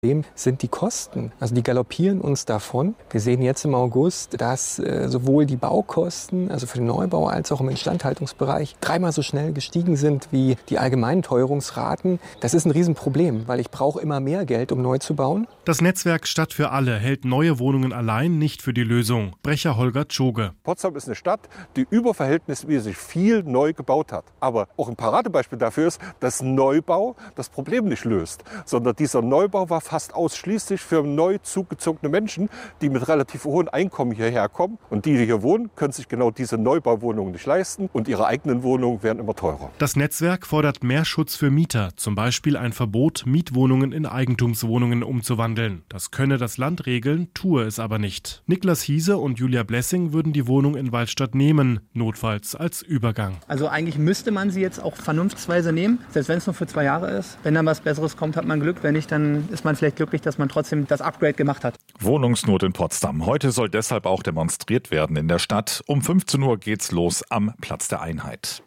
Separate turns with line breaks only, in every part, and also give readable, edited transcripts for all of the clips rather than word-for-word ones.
Problem sind die Kosten. Also die galoppieren uns davon. Wir sehen jetzt im August, dass sowohl die Baukosten, also für den Neubau, als auch im Instandhaltungsbereich 3-mal so schnell gestiegen sind wie die allgemeinen Teuerungsraten. Das ist ein Riesenproblem, weil ich brauche immer mehr Geld, um neu zu bauen.
Das Netzwerk Stadt für alle hält neue Wohnungen allein nicht für die Lösung. Brecher Holger Tschoge.
Potsdam ist eine Stadt, die überverhältnismäßig viel neu gebaut hat. Aber auch ein Paradebeispiel dafür ist, dass Neubau das Problem nicht löst, sondern dieser Neubau war fast ausschließlich für neu zugezogene Menschen, die mit relativ hohen Einkommen hierher kommen. Und die hier wohnen, können sich genau diese Neubauwohnungen nicht leisten und ihre eigenen Wohnungen werden immer teurer.
Das Netzwerk fordert mehr Schutz für Mieter, zum Beispiel ein Verbot, Mietwohnungen in Eigentumswohnungen umzuwandeln. Das könne das Land regeln, tue es aber nicht. Niklas Hiese und Julia Blessing würden die Wohnung in Waldstadt nehmen, notfalls als Übergang.
Also eigentlich müsste man sie jetzt auch vernunftsweise nehmen, selbst wenn es nur für 2 Jahre ist. Wenn dann was Besseres kommt, hat man Glück. Wenn nicht, dann ist man vielleicht glücklich, dass man trotzdem das Upgrade gemacht hat.
Wohnungsnot in Potsdam. Heute soll deshalb auch demonstriert werden in der Stadt. Um 15 Uhr geht's los am Platz der Einheit.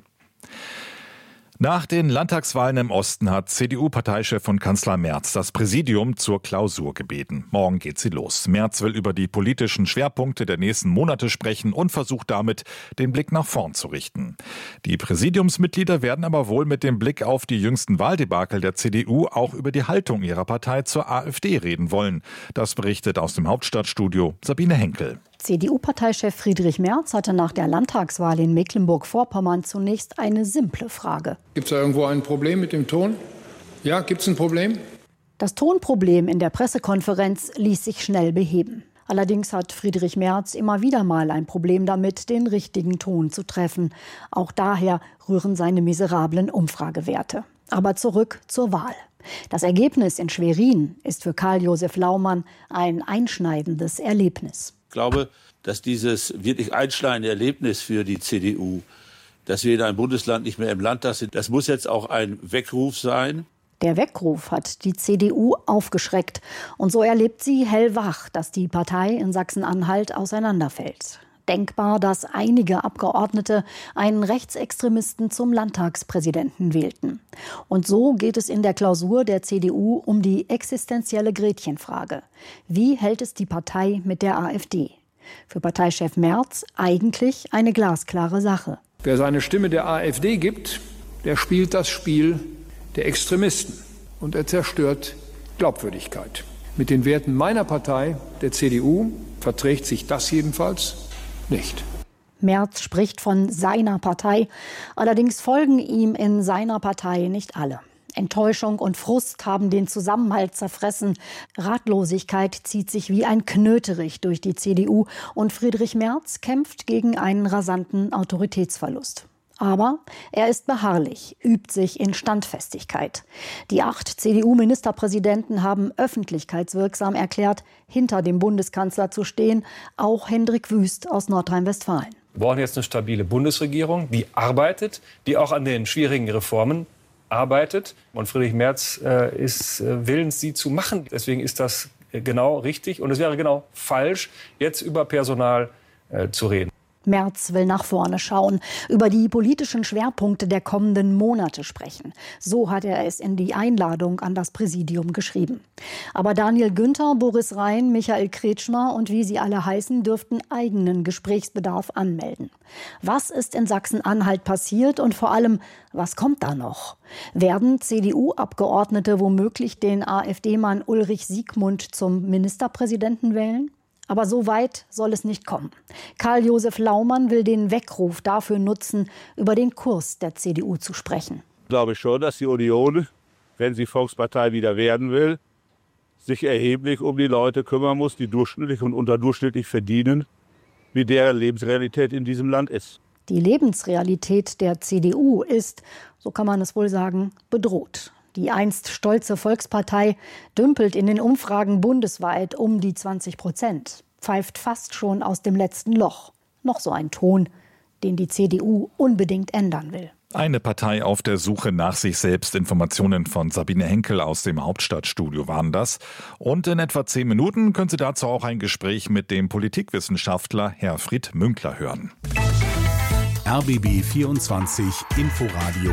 Nach den Landtagswahlen im Osten hat CDU-Parteichef und Kanzler Merz das Präsidium zur Klausur gebeten. Morgen geht sie los. Merz will über die politischen Schwerpunkte der nächsten Monate sprechen und versucht damit, den Blick nach vorn zu richten. Die Präsidiumsmitglieder werden aber wohl mit dem Blick auf die jüngsten Wahldebakel der CDU auch über die Haltung ihrer Partei zur AfD reden wollen. Das berichtet aus dem Hauptstadtstudio Sabine Henkel.
CDU-Parteichef Friedrich Merz hatte nach der Landtagswahl in Mecklenburg-Vorpommern zunächst eine simple Frage.
Gibt es da irgendwo ein Problem mit dem Ton? Ja, gibt es ein Problem?
Das Tonproblem in der Pressekonferenz ließ sich schnell beheben. Allerdings hat Friedrich Merz immer wieder mal ein Problem damit, den richtigen Ton zu treffen. Auch daher rühren seine miserablen Umfragewerte. Aber zurück zur Wahl. Das Ergebnis in Schwerin ist für Karl-Josef Laumann ein einschneidendes Erlebnis.
Ich glaube, dass dieses wirklich einschneidende Erlebnis für die CDU, dass wir in einem Bundesland nicht mehr im Landtag sind, das muss jetzt auch ein Weckruf sein.
Der Weckruf hat die CDU aufgeschreckt. Und so erlebt sie hellwach, dass die Partei in Sachsen-Anhalt auseinanderfällt. Denkbar, dass einige Abgeordnete einen Rechtsextremisten zum Landtagspräsidenten wählten. Und so geht es in der Klausur der CDU um die existenzielle Gretchenfrage. Wie hält es die Partei mit der AfD? Für Parteichef Merz eigentlich eine glasklare Sache.
Wer seine Stimme der AfD gibt, der spielt das Spiel der Extremisten. Und er zerstört Glaubwürdigkeit. Mit den Werten meiner Partei, der CDU, verträgt sich das jedenfalls nicht.
Merz spricht von seiner Partei. Allerdings folgen ihm in seiner Partei nicht alle. Enttäuschung und Frust haben den Zusammenhalt zerfressen. Ratlosigkeit zieht sich wie ein Knöterich durch die CDU. Und Friedrich Merz kämpft gegen einen rasanten Autoritätsverlust. Aber er ist beharrlich, übt sich in Standfestigkeit. Die 8 CDU-Ministerpräsidenten haben öffentlichkeitswirksam erklärt, hinter dem Bundeskanzler zu stehen, auch Hendrik Wüst aus Nordrhein-Westfalen.
Wir brauchen jetzt eine stabile Bundesregierung, die arbeitet, die auch an den schwierigen Reformen arbeitet. Und Friedrich Merz ist willens, sie zu machen. Deswegen ist das genau richtig und es wäre genau falsch, jetzt über Personal zu reden.
Merz will nach vorne schauen, über die politischen Schwerpunkte der kommenden Monate sprechen. So hat er es in die Einladung an das Präsidium geschrieben. Aber Daniel Günther, Boris Rhein, Michael Kretschmer und wie sie alle heißen, dürften eigenen Gesprächsbedarf anmelden. Was ist in Sachsen-Anhalt passiert und vor allem, was kommt da noch? Werden CDU-Abgeordnete womöglich den AfD-Mann Ulrich Siegmund zum Ministerpräsidenten wählen? Aber so weit soll es nicht kommen. Karl-Josef Laumann will den Weckruf dafür nutzen, über den Kurs der CDU zu sprechen.
Ich glaube schon, dass die Union, wenn sie Volkspartei wieder werden will, sich erheblich um die Leute kümmern muss, die durchschnittlich und unterdurchschnittlich verdienen, wie deren Lebensrealität in diesem Land ist.
Die Lebensrealität der CDU ist, so kann man es wohl sagen, bedroht. Die einst stolze Volkspartei dümpelt in den Umfragen bundesweit um die 20%, pfeift fast schon aus dem letzten Loch. Noch so ein Ton, den die CDU unbedingt ändern will.
Eine Partei auf der Suche nach sich selbst. Informationen von Sabine Henkel aus dem Hauptstadtstudio waren das. Und in etwa 10 Minuten können Sie dazu auch ein Gespräch mit dem Politikwissenschaftler Herfried Münkler hören.
RBB 24 Inforadio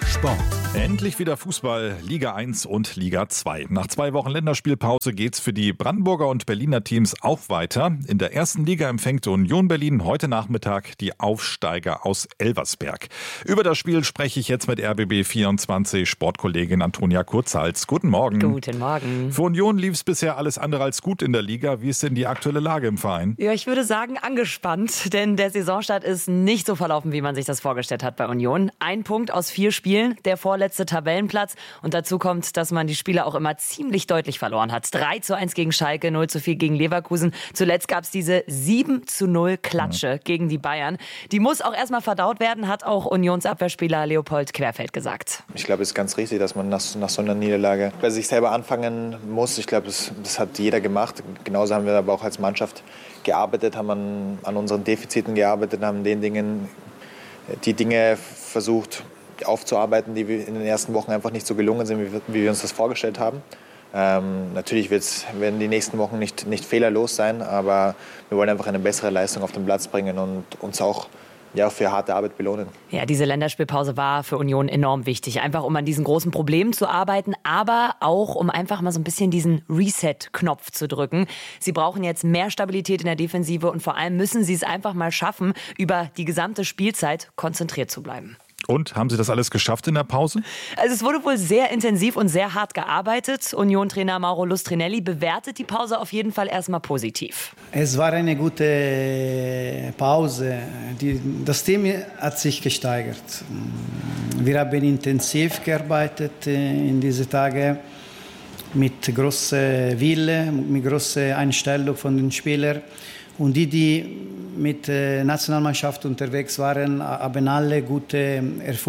Sport.
Endlich wieder Fußball, Liga 1 und Liga 2. Nach 2 Wochen Länderspielpause geht's für die Brandenburger und Berliner Teams auch weiter. In der ersten Liga empfängt Union Berlin heute Nachmittag die Aufsteiger aus Elversberg. Über das Spiel spreche ich jetzt mit RBB24 Sportkollegin Antonia Kurzhals. Guten Morgen.
Guten Morgen.
Für Union lief es bisher alles andere als gut in der Liga. Wie ist denn die aktuelle Lage im Verein?
Ja, ich würde sagen angespannt, denn der Saisonstart ist nicht so verlaufen, wie man sich das vorgestellt hat bei Union. 1 Punkt aus 4 Spielen, der vorletzte Tabellenplatz. Und dazu kommt, dass man die Spiele auch immer ziemlich deutlich verloren hat. 3:1 gegen Schalke, 0:4 gegen Leverkusen. Zuletzt gab es diese 7:0 Klatsche gegen die Bayern. Die muss auch erstmal verdaut werden, hat auch Unionsabwehrspieler Leopold Querfeld gesagt.
Ich glaube, es ist ganz richtig, dass man nach so einer Niederlage bei sich selber anfangen muss. Ich glaube, das hat jeder gemacht. Genauso haben wir aber auch als Mannschaft gearbeitet, haben an unseren Defiziten gearbeitet, haben die Dinge versucht aufzuarbeiten, die wir in den ersten Wochen einfach nicht so gelungen sind, wie wir uns das vorgestellt haben. Natürlich werden die nächsten Wochen nicht fehlerlos sein, aber wir wollen einfach eine bessere Leistung auf den Platz bringen und uns auch für harte Arbeit belohnen.
Ja, diese Länderspielpause war für Union enorm wichtig. Einfach, um an diesen großen Problemen zu arbeiten, aber auch, um einfach mal so ein bisschen diesen Reset-Knopf zu drücken. Sie brauchen jetzt mehr Stabilität in der Defensive und vor allem müssen sie es einfach mal schaffen, über die gesamte Spielzeit konzentriert zu bleiben.
Und, haben Sie das alles geschafft in der Pause?
Also es wurde wohl sehr intensiv und sehr hart gearbeitet. Union-Trainer Mauro Lustrinelli bewertet die Pause auf jeden Fall erstmal positiv.
Es war eine gute Pause. Das Team hat sich gesteigert. Wir haben intensiv gearbeitet in diesen Tagen mit großer Wille, mit großer Einstellung von den Spielern. Und die mit der Nationalmannschaft unterwegs waren, haben alle gute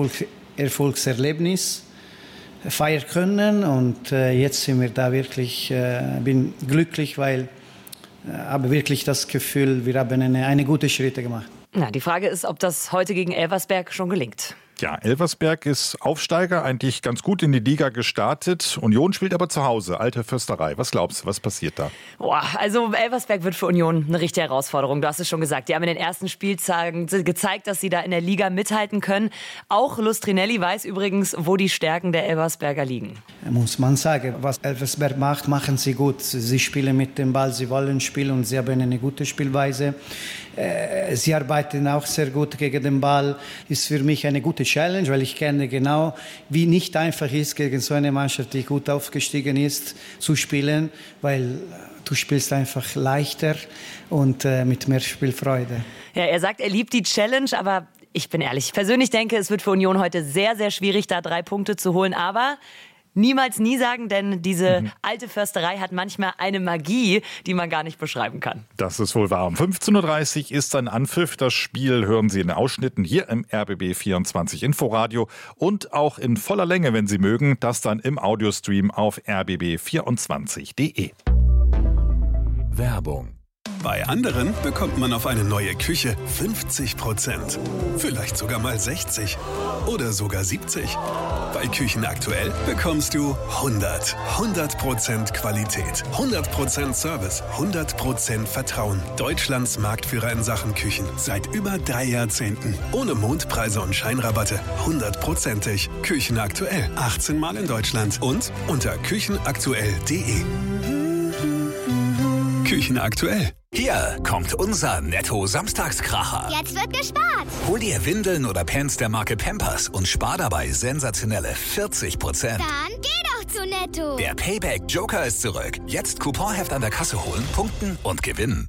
Erfolgserlebnisse feiern können. Und jetzt sind wir da wirklich, bin glücklich, weil ich habe wirklich das Gefühl, wir haben eine gute Schritte gemacht.
Na, die Frage ist, ob das heute gegen Elversberg schon gelingt.
Ja, Elversberg ist Aufsteiger, eigentlich ganz gut in die Liga gestartet. Union spielt aber zu Hause, alte Försterei. Was glaubst du, was passiert da?
Also Elversberg wird für Union eine richtige Herausforderung. Du hast es schon gesagt. Die haben in den ersten Spieltagen gezeigt, dass sie da in der Liga mithalten können. Auch Lustrinelli weiß übrigens, wo die Stärken der Elversberger liegen.
Muss man sagen, was Elversberg macht, machen sie gut. Sie spielen mit dem Ball, sie wollen spielen und sie haben eine gute Spielweise. Sie arbeiten auch sehr gut gegen den Ball. Ist für mich eine gute Challenge, weil ich kenne genau, wie nicht einfach ist, gegen so eine Mannschaft, die gut aufgestiegen ist, zu spielen, weil du spielst einfach leichter und mit mehr Spielfreude.
Ja, er sagt, er liebt die Challenge, aber ich bin ehrlich, ich persönlich denke, es wird für Union heute sehr, sehr schwierig, da 3 Punkte zu holen, aber niemals nie sagen, denn diese alte Försterei hat manchmal eine Magie, die man gar nicht beschreiben kann.
Das ist wohl wahr. Um 15:30 Uhr ist ein Anpfiff. Das Spiel hören Sie in den Ausschnitten hier im RBB24 Inforadio und auch in voller Länge, wenn Sie mögen, das dann im Audiostream auf rbb24.de.
Werbung. Bei anderen bekommt man auf eine neue Küche 50%. Vielleicht sogar mal 60% oder sogar 70%. Bei Küchen aktuell bekommst du 100% Qualität, 100% Service, 100% Vertrauen. Deutschlands Marktführer in Sachen Küchen seit über 3 Jahrzehnten. Ohne Mondpreise und Scheinrabatte. 100%ig. Küchen aktuell. 18 Mal in Deutschland und unter küchenaktuell.de. Küchen aktuell.
Hier kommt unser Netto-Samstagskracher.
Jetzt wird gespart.
Hol dir Windeln oder Pants der Marke Pampers und spar dabei sensationelle 40%.
Dann geh doch zu Netto.
Der Payback-Joker ist zurück. Jetzt Couponheft an der Kasse holen, punkten und gewinnen.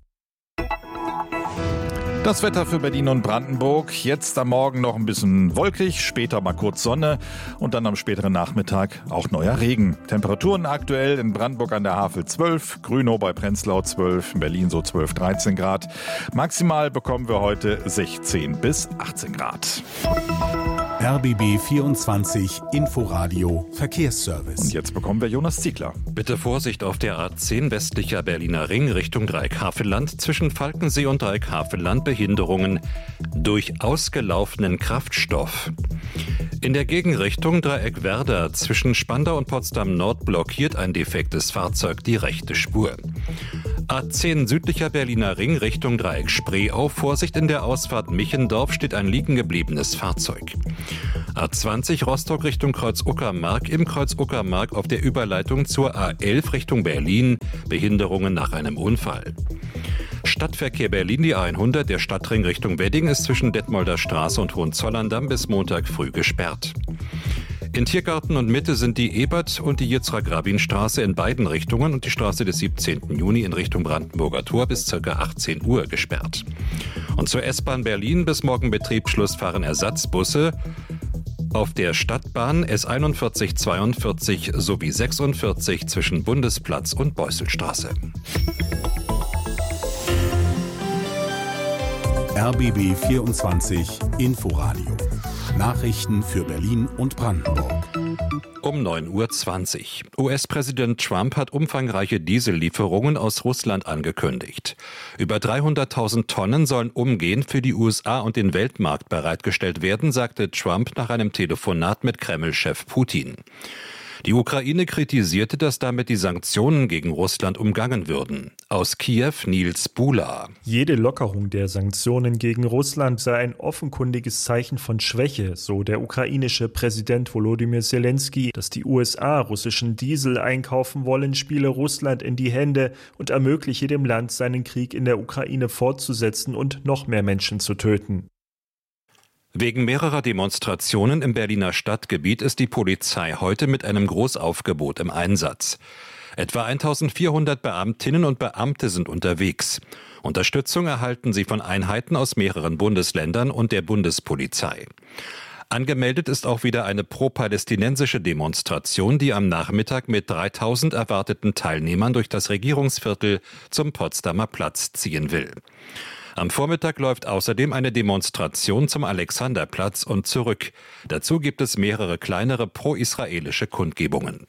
Das Wetter für Berlin und Brandenburg. Jetzt am Morgen noch ein bisschen wolkig, später mal kurz Sonne und dann am späteren Nachmittag auch neuer Regen. Temperaturen aktuell in Brandenburg an der Havel 12, Grünow bei Prenzlau 12, in Berlin so 12, 13 Grad. Maximal bekommen wir heute 16 bis 18 Grad.
RBB 24 Inforadio Verkehrsservice.
Und jetzt bekommen wir Jonas Ziegler.
Bitte Vorsicht auf der A10 westlicher Berliner Ring Richtung Dreieck-Havelland. Zwischen Falkensee und Dreieck-Havelland Behinderungen durch ausgelaufenen Kraftstoff. In der Gegenrichtung Dreieck-Werder zwischen Spandau und Potsdam-Nord blockiert ein defektes Fahrzeug die rechte Spur. A10 südlicher Berliner Ring Richtung Dreieck Spreeau. Vorsicht, in der Ausfahrt Michendorf steht ein liegen gebliebenes Fahrzeug. A20 Rostock Richtung Kreuz-Uckermark, im Kreuz-Uckermark auf der Überleitung zur A11 Richtung Berlin, Behinderungen nach einem Unfall. Stadtverkehr Berlin, die A100, der Stadtring Richtung Wedding ist zwischen Detmolder Straße und Hohenzollern-Damm bis Montag früh gesperrt. In Tiergarten und Mitte sind die Ebert- und die Yitzhak-Rabin-Straße in beiden Richtungen und die Straße des 17. Juni in Richtung Brandenburger Tor bis ca. 18 Uhr gesperrt. Und zur S-Bahn Berlin bis morgen Betriebsschluss fahren Ersatzbusse auf der Stadtbahn S41, 42 sowie 46 zwischen Bundesplatz und Beusselstraße.
RBB 24 Inforadio. Nachrichten für Berlin und Brandenburg.
Um 9:20 Uhr. US-Präsident Trump hat umfangreiche Diesellieferungen aus Russland angekündigt. Über 300.000 Tonnen sollen umgehend für die USA und den Weltmarkt bereitgestellt werden, sagte Trump nach einem Telefonat mit Kreml-Chef Putin. Die Ukraine kritisierte, dass damit die Sanktionen gegen Russland umgangen würden. Aus Kiew Nils Bula.
Jede Lockerung der Sanktionen gegen Russland sei ein offenkundiges Zeichen von Schwäche, so der ukrainische Präsident Volodymyr Zelensky. Dass die USA russischen Diesel einkaufen wollen, spiele Russland in die Hände und ermögliche dem Land, seinen Krieg in der Ukraine fortzusetzen und noch mehr Menschen zu töten.
Wegen mehrerer Demonstrationen im Berliner Stadtgebiet ist die Polizei heute mit einem Großaufgebot im Einsatz. Etwa 1400 Beamtinnen und Beamte sind unterwegs. Unterstützung erhalten sie von Einheiten aus mehreren Bundesländern und der Bundespolizei. Angemeldet ist auch wieder eine pro-palästinensische Demonstration, die am Nachmittag mit 3000 erwarteten Teilnehmern durch das Regierungsviertel zum Potsdamer Platz ziehen will. Am Vormittag läuft außerdem eine Demonstration zum Alexanderplatz und zurück. Dazu gibt es mehrere kleinere pro-israelische Kundgebungen.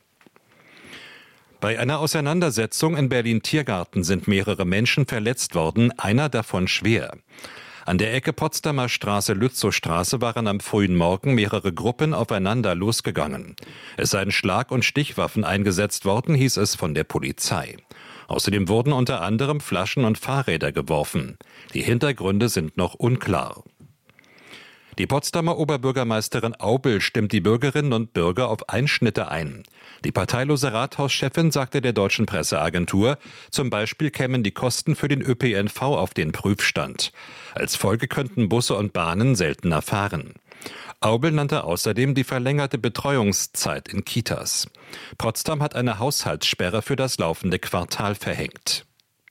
Bei einer Auseinandersetzung in Berlin-Tiergarten sind mehrere Menschen verletzt worden, einer davon schwer. An der Ecke Potsdamer Straße-Lützowstraße waren am frühen Morgen mehrere Gruppen aufeinander losgegangen. Es seien Schlag- und Stichwaffen eingesetzt worden, hieß es von der Polizei. Außerdem wurden unter anderem Flaschen und Fahrräder geworfen. Die Hintergründe sind noch unklar. Die Potsdamer Oberbürgermeisterin Aubel stimmt die Bürgerinnen und Bürger auf Einschnitte ein. Die parteilose Rathauschefin sagte der deutschen Presseagentur, zum Beispiel kämen die Kosten für den ÖPNV auf den Prüfstand. Als Folge könnten Busse und Bahnen seltener fahren. Aubel nannte außerdem die verlängerte Betreuungszeit in Kitas. Potsdam hat eine Haushaltssperre für das laufende Quartal verhängt.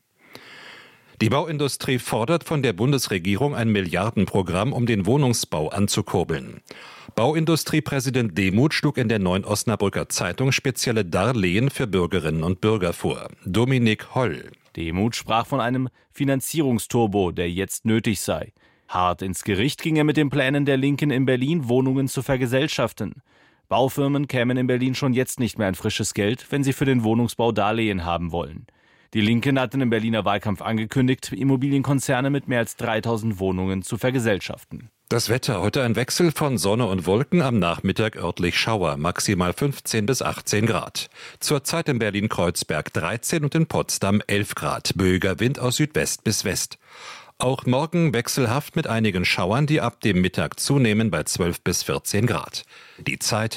Die Bauindustrie fordert von der Bundesregierung ein Milliardenprogramm, um den Wohnungsbau anzukurbeln. Bauindustriepräsident Demuth schlug in der Neuen Osnabrücker Zeitung spezielle Darlehen für Bürgerinnen und Bürger vor. Dominik Holl.
Demuth sprach von einem Finanzierungsturbo, der jetzt nötig sei. Hart ins Gericht ging er mit den Plänen der Linken in Berlin, Wohnungen zu vergesellschaften. Baufirmen kämen in Berlin schon jetzt nicht mehr an frisches Geld, wenn sie für den Wohnungsbau Darlehen haben wollen. Die Linken hatten im Berliner Wahlkampf angekündigt, Immobilienkonzerne mit mehr als 3000 Wohnungen zu vergesellschaften.
Das Wetter, heute ein Wechsel von Sonne und Wolken, am Nachmittag örtlich Schauer, maximal 15 bis 18 Grad. Zurzeit in Berlin-Kreuzberg 13 und in Potsdam 11 Grad, böiger Wind aus Südwest bis West. Auch morgen wechselhaft mit einigen Schauern, die ab dem Mittag zunehmen bei 12 bis 14 Grad. Die Zeit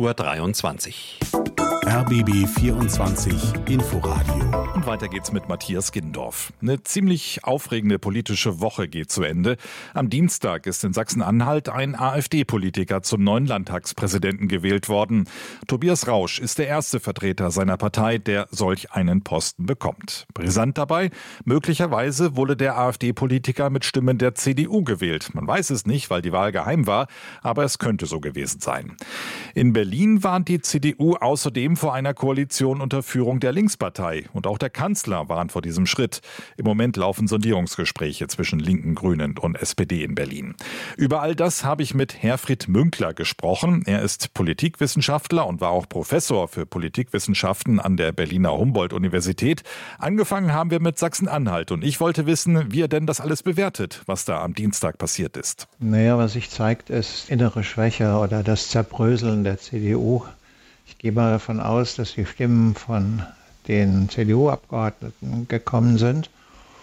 9:23 Uhr.
RBB 24 Inforadio.
Und weiter geht's mit Matthias Gindorf. Eine ziemlich aufregende politische Woche geht zu Ende. Am Dienstag ist in Sachsen-Anhalt ein AfD-Politiker zum neuen Landtagspräsidenten gewählt worden. Tobias Rausch ist der erste Vertreter seiner Partei, der solch einen Posten bekommt. Brisant dabei, möglicherweise wurde der AfD-Politiker mit Stimmen der CDU gewählt. Man weiß es nicht, weil die Wahl geheim war, aber es könnte so gewesen sein. In Berlin warnt die CDU außerdem vor einer Koalition unter Führung der Linkspartei. Und auch der Kanzler warnt vor diesem Schritt. Im Moment laufen Sondierungsgespräche zwischen Linken, Grünen und SPD in Berlin. Über all das habe ich mit Herfried Münkler gesprochen. Er ist Politikwissenschaftler und war auch Professor für Politikwissenschaften an der Berliner Humboldt-Universität. Angefangen haben wir mit Sachsen-Anhalt und ich wollte wissen, wie er denn das alles bewertet, was da am Dienstag passiert ist.
Naja, was sich zeigt, ist innere Schwäche oder das Zerbröseln der CDU. Ich gehe mal davon aus, dass die Stimmen von den CDU-Abgeordneten gekommen sind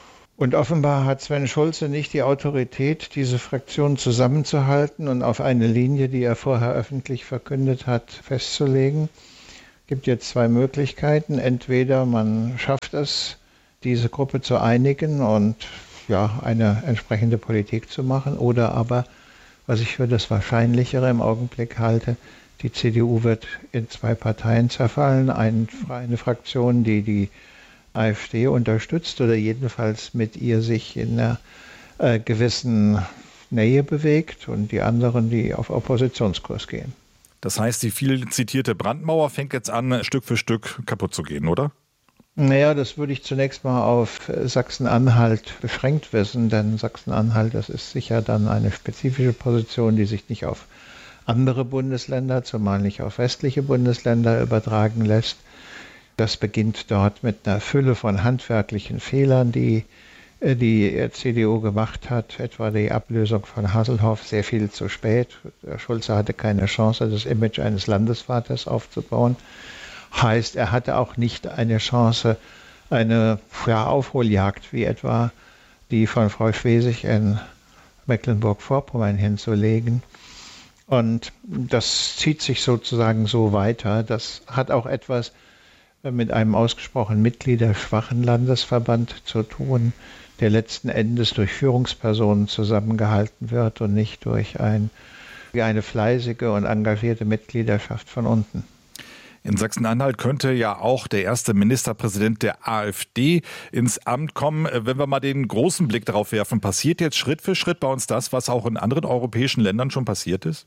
Und offenbar hat Sven Schulze nicht die Autorität, diese Fraktion zusammenzuhalten und auf eine Linie, die er vorher öffentlich verkündet hat, festzulegen. Es gibt jetzt zwei Möglichkeiten. Entweder man schafft es, diese Gruppe zu einigen und eine entsprechende Politik zu machen, oder aber, was ich für das Wahrscheinlichere im Augenblick halte, die CDU wird in zwei Parteien zerfallen. Eine Fraktion, die AfD unterstützt oder jedenfalls mit ihr sich in einer gewissen Nähe bewegt, und die anderen, die auf Oppositionskurs gehen.
Das heißt, die viel zitierte Brandmauer fängt jetzt an, Stück für Stück kaputt zu gehen, oder?
Naja, das würde ich zunächst mal auf Sachsen-Anhalt beschränkt wissen, denn Sachsen-Anhalt, das ist sicher dann eine spezifische Position, die sich nicht auf andere Bundesländer, zumal nicht auf westliche Bundesländer übertragen lässt. Das beginnt dort mit einer Fülle von handwerklichen Fehlern, die die CDU gemacht hat, etwa die Ablösung von Hasselhoff sehr viel zu spät. Der Schulze hatte keine Chance, das Image eines Landesvaters aufzubauen. Heißt, er hatte auch nicht eine Chance, eine Aufholjagd wie etwa die von Frau Schwesig in Mecklenburg-Vorpommern hinzulegen. Und das zieht sich sozusagen so weiter. Das hat auch etwas mit einem ausgesprochen mitgliederschwachen Landesverband zu tun, der letzten Endes durch Führungspersonen zusammengehalten wird und nicht durch eine fleißige und engagierte Mitgliederschaft von unten.
In Sachsen-Anhalt könnte ja auch der erste Ministerpräsident der AfD ins Amt kommen. Wenn wir mal den großen Blick darauf werfen, passiert jetzt Schritt für Schritt bei uns das, was auch in anderen europäischen Ländern schon passiert ist?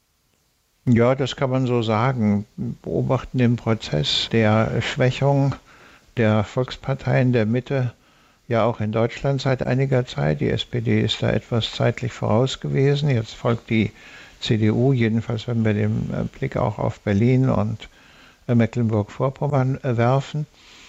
Ja, das kann man so sagen. Beobachten den Prozess der Schwächung der Volksparteien der Mitte ja auch in Deutschland seit einiger Zeit. Die SPD ist da etwas zeitlich voraus gewesen. Jetzt folgt die CDU, jedenfalls wenn wir den Blick auch auf Berlin und Mecklenburg-Vorpommern werfen.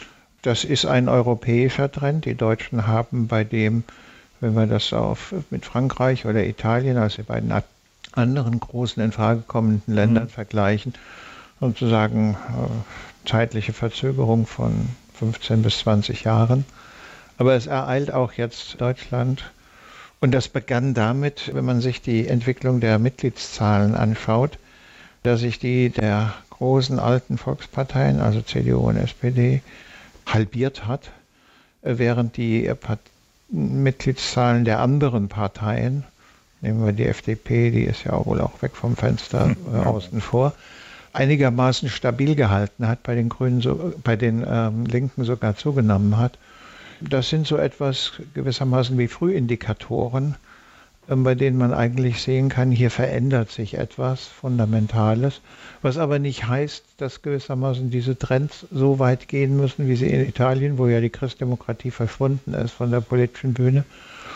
Das ist ein europäischer Trend. Die Deutschen haben bei dem, wenn wir das mit Frankreich oder Italien, also bei den anderen großen in Frage kommenden Ländern vergleichen, sozusagen zeitliche Verzögerung von 15 bis 20 Jahren. Aber es ereilt auch jetzt Deutschland. Und das begann damit, wenn man sich die Entwicklung der Mitgliedszahlen anschaut, dass sich die der großen alten Volksparteien, also CDU und SPD, halbiert hat, während die Mitgliedszahlen der anderen Parteien, nehmen wir die FDP, die ist ja wohl auch weg vom Fenster außen vor, einigermaßen stabil gehalten hat, bei den Grünen, bei den Linken sogar zugenommen hat. Das sind so etwas gewissermaßen wie Frühindikatoren, bei denen man eigentlich sehen kann, hier verändert sich etwas Fundamentales, was aber nicht heißt, dass gewissermaßen diese Trends so weit gehen müssen, wie sie in Italien, wo ja die Christdemokratie verschwunden ist von der politischen Bühne,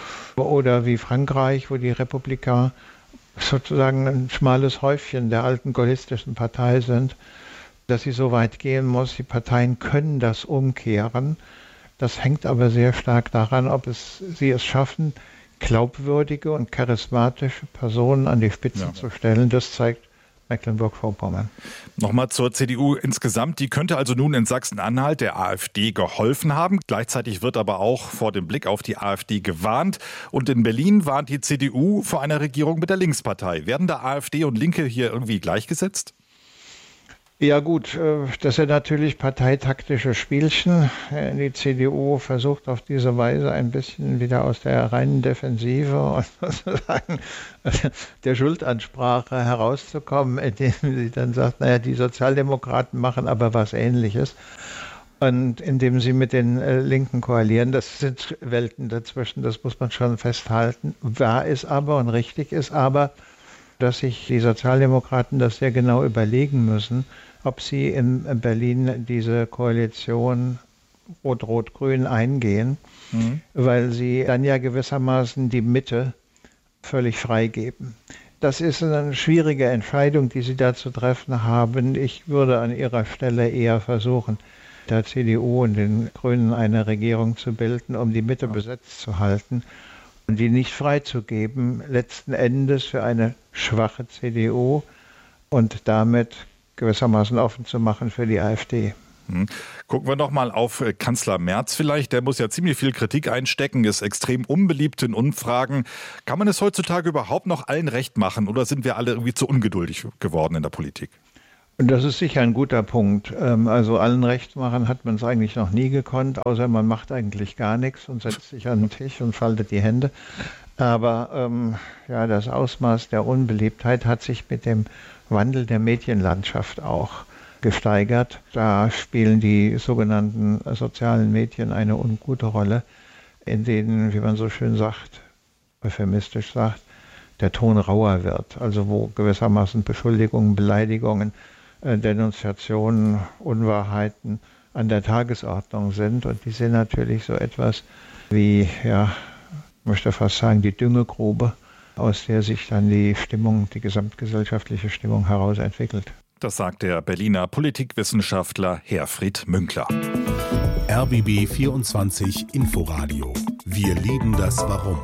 oder wie Frankreich, wo die Republikaner sozusagen ein schmales Häufchen der alten gaullistischen Partei sind, dass sie so weit gehen muss. Die Parteien können das umkehren. Das hängt aber sehr stark daran, ob sie es schaffen, glaubwürdige und charismatische Personen an die Spitze zu stellen. Das zeigt Mecklenburg-Vorpommern.
Nochmal zur CDU insgesamt. Die könnte also nun in Sachsen-Anhalt der AfD geholfen haben. Gleichzeitig wird aber auch vor dem Blick auf die AfD gewarnt. Und in Berlin warnt die CDU vor einer Regierung mit der Linkspartei. Werden da AfD und Linke hier irgendwie gleichgesetzt?
Ja gut, das sind natürlich parteitaktische Spielchen. Die CDU versucht auf diese Weise ein bisschen wieder aus der reinen Defensive und sozusagen der Schuldansprache herauszukommen, indem sie dann sagt, naja, die Sozialdemokraten machen aber was Ähnliches. Und indem sie mit den Linken koalieren, das sind Welten dazwischen, das muss man schon festhalten. Wahr ist aber und richtig ist aber, dass sich die Sozialdemokraten das sehr genau überlegen müssen, ob sie in Berlin diese Koalition Rot-Rot-Grün eingehen, weil sie dann ja gewissermaßen die Mitte völlig freigeben. Das ist eine schwierige Entscheidung, die sie da zu treffen haben. Ich würde an ihrer Stelle eher versuchen, der CDU und den Grünen eine Regierung zu bilden, um die Mitte besetzt zu halten und die nicht freizugeben, letzten Endes für eine schwache CDU und damit gewissermaßen offen zu machen für die AfD.
Gucken wir noch mal auf Kanzler Merz vielleicht. Der muss ja ziemlich viel Kritik einstecken, ist extrem unbeliebt in Umfragen. Kann man es heutzutage überhaupt noch allen recht machen oder sind wir alle irgendwie zu ungeduldig geworden in der Politik?
Das ist sicher ein guter Punkt. Also allen recht machen hat man es eigentlich noch nie gekonnt, außer man macht eigentlich gar nichts und setzt sich an den Tisch und faltet die Hände. Aber das Ausmaß der Unbeliebtheit hat sich mit dem Wandel der Medienlandschaft auch gesteigert. Da spielen die sogenannten sozialen Medien eine ungute Rolle, in denen, wie man so schön sagt, euphemistisch sagt, der Ton rauer wird. Also wo gewissermaßen Beschuldigungen, Beleidigungen, Denunziationen, Unwahrheiten an der Tagesordnung sind. Und die sind natürlich so etwas wie, ich möchte fast sagen, die Düngegrube, aus der sich dann die Stimmung, die gesamtgesellschaftliche Stimmung heraus entwickelt.
Das sagt der Berliner Politikwissenschaftler Herfried Münkler.
RBB 24 Inforadio. Wir lieben das Warum.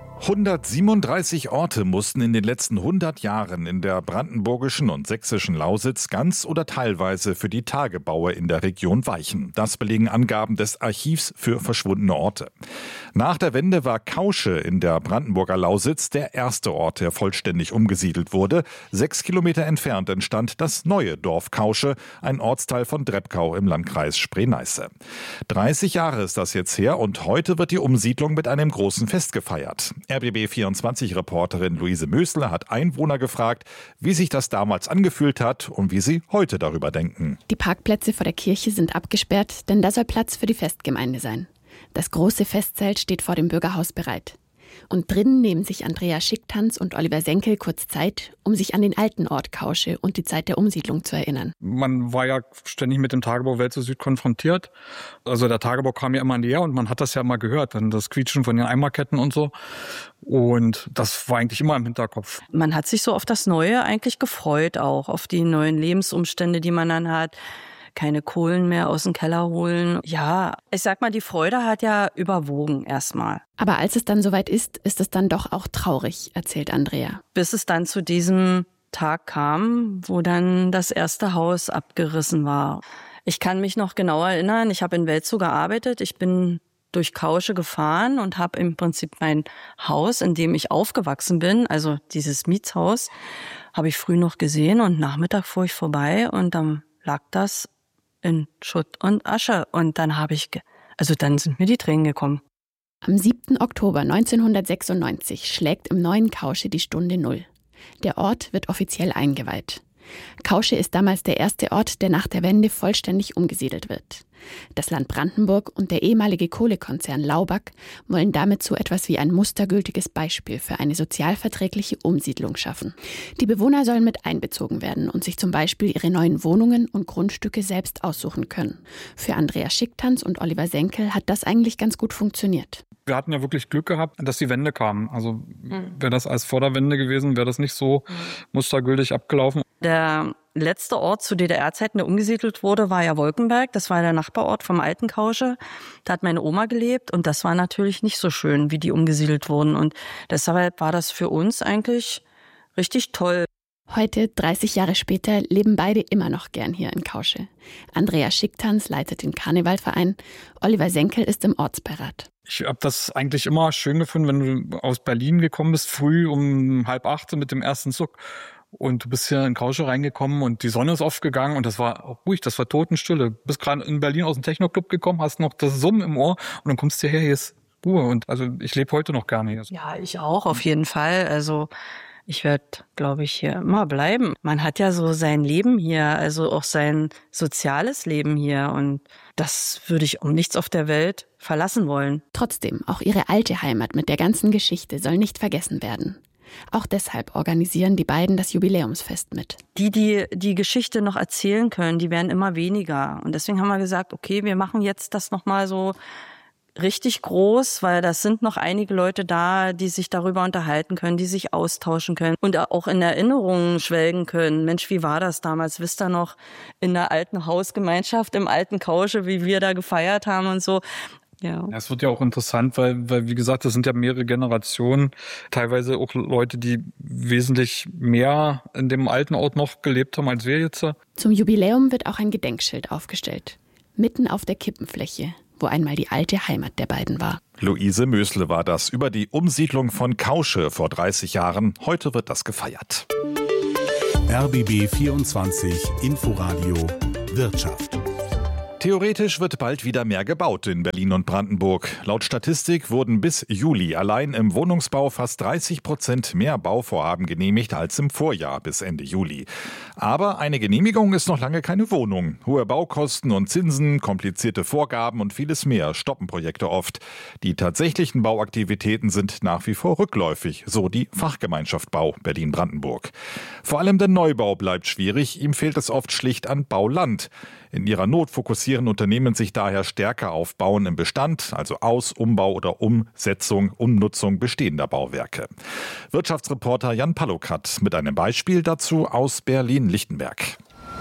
137 Orte mussten in den letzten 100 Jahren in der brandenburgischen und sächsischen Lausitz ganz oder teilweise für die Tagebaue in der Region weichen. Das belegen Angaben des Archivs für verschwundene Orte. Nach der Wende war Kausche in der Brandenburger Lausitz der erste Ort, der vollständig umgesiedelt wurde. 6 Kilometer entfernt entstand das neue Dorf Kausche, ein Ortsteil von Drebkau im Landkreis Spree-Neiße. 30 Jahre ist das jetzt her und heute wird die Umsiedlung mit einem großen Fest gefeiert. RBB24-Reporterin Luise Mösler hat Einwohner gefragt, wie sich das damals angefühlt hat und wie sie heute darüber denken.
Die Parkplätze vor der Kirche sind abgesperrt, denn da soll Platz für die Festgemeinde sein. Das große Festzelt steht vor dem Bürgerhaus bereit. Und drinnen nehmen sich Andrea Schicktanz und Oliver Senkel kurz Zeit, um sich an den alten Ort Kausche und die Zeit der Umsiedlung zu erinnern.
Man war ja ständig mit dem Tagebau Welt zu Süd konfrontiert. Also der Tagebau kam ja immer näher und man hat das ja immer gehört, dann das Quietschen von den Eimerketten und so. Und das war eigentlich immer im Hinterkopf.
Man hat sich so auf das Neue eigentlich gefreut auch, auf die neuen Lebensumstände, die man dann hat. Keine Kohlen mehr aus dem Keller holen. Ja, ich sag mal, die Freude hat ja überwogen erstmal.
Aber als es dann soweit ist es dann doch auch traurig, erzählt Andrea.
Bis es dann zu diesem Tag kam, wo dann das erste Haus abgerissen war. Ich kann mich noch genau erinnern, ich habe in Welzow gearbeitet. Ich bin durch Kausche gefahren und habe im Prinzip mein Haus, in dem ich aufgewachsen bin, also dieses Mietshaus, habe ich früh noch gesehen und Nachmittag fuhr ich vorbei und dann lag das in Schutt und Asche. Und dann dann sind mir die Tränen gekommen.
Am 7. Oktober 1996 schlägt im neuen Kausche die Stunde 0. Der Ort wird offiziell eingeweiht. Kausche ist damals der erste Ort, der nach der Wende vollständig umgesiedelt wird. Das Land Brandenburg und der ehemalige Kohlekonzern Laubag wollen damit so etwas wie ein mustergültiges Beispiel für eine sozialverträgliche Umsiedlung schaffen. Die Bewohner sollen mit einbezogen werden und sich zum Beispiel ihre neuen Wohnungen und Grundstücke selbst aussuchen können. Für Andrea Schicktanz und Oliver Senkel hat das eigentlich ganz gut funktioniert.
Wir hatten ja wirklich Glück gehabt, dass die Wende kam. Also wäre das als vor der Wende gewesen, wäre das nicht so mustergültig abgelaufen.
Der letzte Ort zu DDR-Zeiten, der umgesiedelt wurde, war ja Wolkenberg. Das war der Nachbarort vom alten Kausche. Da hat meine Oma gelebt und das war natürlich nicht so schön, wie die umgesiedelt wurden. Und deshalb war das für uns eigentlich richtig toll.
Heute, 30 Jahre später, leben beide immer noch gern hier in Kausche. Andrea Schicktanz leitet den Karnevalverein, Oliver Senkel ist im Ortsbeirat.
Ich habe das eigentlich immer schön gefunden, wenn du aus Berlin gekommen bist, früh um 7:30 mit dem ersten Zug. Und du bist hier in Kausche reingekommen und die Sonne ist aufgegangen und das war auch ruhig, das war Totenstille. Du bist gerade in Berlin aus dem Techno-Club gekommen, hast noch das Summen im Ohr und dann kommst du hierher, hier ist Ruhe. Und also ich lebe heute noch gerne hier.
Ja, ich auch, auf jeden Fall. Also ich werde, glaube ich, hier immer bleiben. Man hat ja so sein Leben hier, also auch sein soziales Leben hier und das würde ich um nichts auf der Welt verlassen wollen.
Trotzdem, auch ihre alte Heimat mit der ganzen Geschichte soll nicht vergessen werden. Auch deshalb organisieren die beiden das Jubiläumsfest mit.
Die Geschichte noch erzählen können, die werden immer weniger. Und deswegen haben wir gesagt, okay, wir machen jetzt das nochmal so richtig groß, weil das sind noch einige Leute da, die sich darüber unterhalten können, die sich austauschen können und auch in Erinnerungen schwelgen können. Mensch, wie war das damals? Wisst ihr noch in der alten Hausgemeinschaft im alten Kausche, wie wir da gefeiert haben und so? Ja.
Es wird ja auch interessant, weil wie gesagt, das sind ja mehrere Generationen, teilweise auch Leute, die wesentlich mehr in dem alten Ort noch gelebt haben als wir jetzt.
Zum Jubiläum wird auch ein Gedenkschild aufgestellt. mitten auf der Kippenfläche, wo einmal die alte Heimat der beiden war.
Luise Mösle war das über die Umsiedlung von Kausche vor 30 Jahren. Heute wird das gefeiert.
RBB 24 Inforadio Wirtschaft.
Theoretisch wird bald wieder mehr gebaut in Berlin und Brandenburg. Laut Statistik wurden bis Juli allein im Wohnungsbau fast 30% mehr Bauvorhaben genehmigt als im Vorjahr bis Ende Juli. Aber eine Genehmigung ist noch lange keine Wohnung. Hohe Baukosten und Zinsen, komplizierte Vorgaben und vieles mehr stoppen Projekte oft. Die tatsächlichen Bauaktivitäten sind nach wie vor rückläufig, so die Fachgemeinschaft Bau Berlin-Brandenburg. Vor allem der Neubau bleibt schwierig, ihm fehlt es oft schlicht an Bauland. In ihrer Not fokussieren Unternehmen sich daher stärker auf Bauen im Bestand, also Aus-, Umbau oder Umsetzung, Umnutzung bestehender Bauwerke. Wirtschaftsreporter Jan Palokat mit einem Beispiel dazu aus Berlin-Lichtenberg.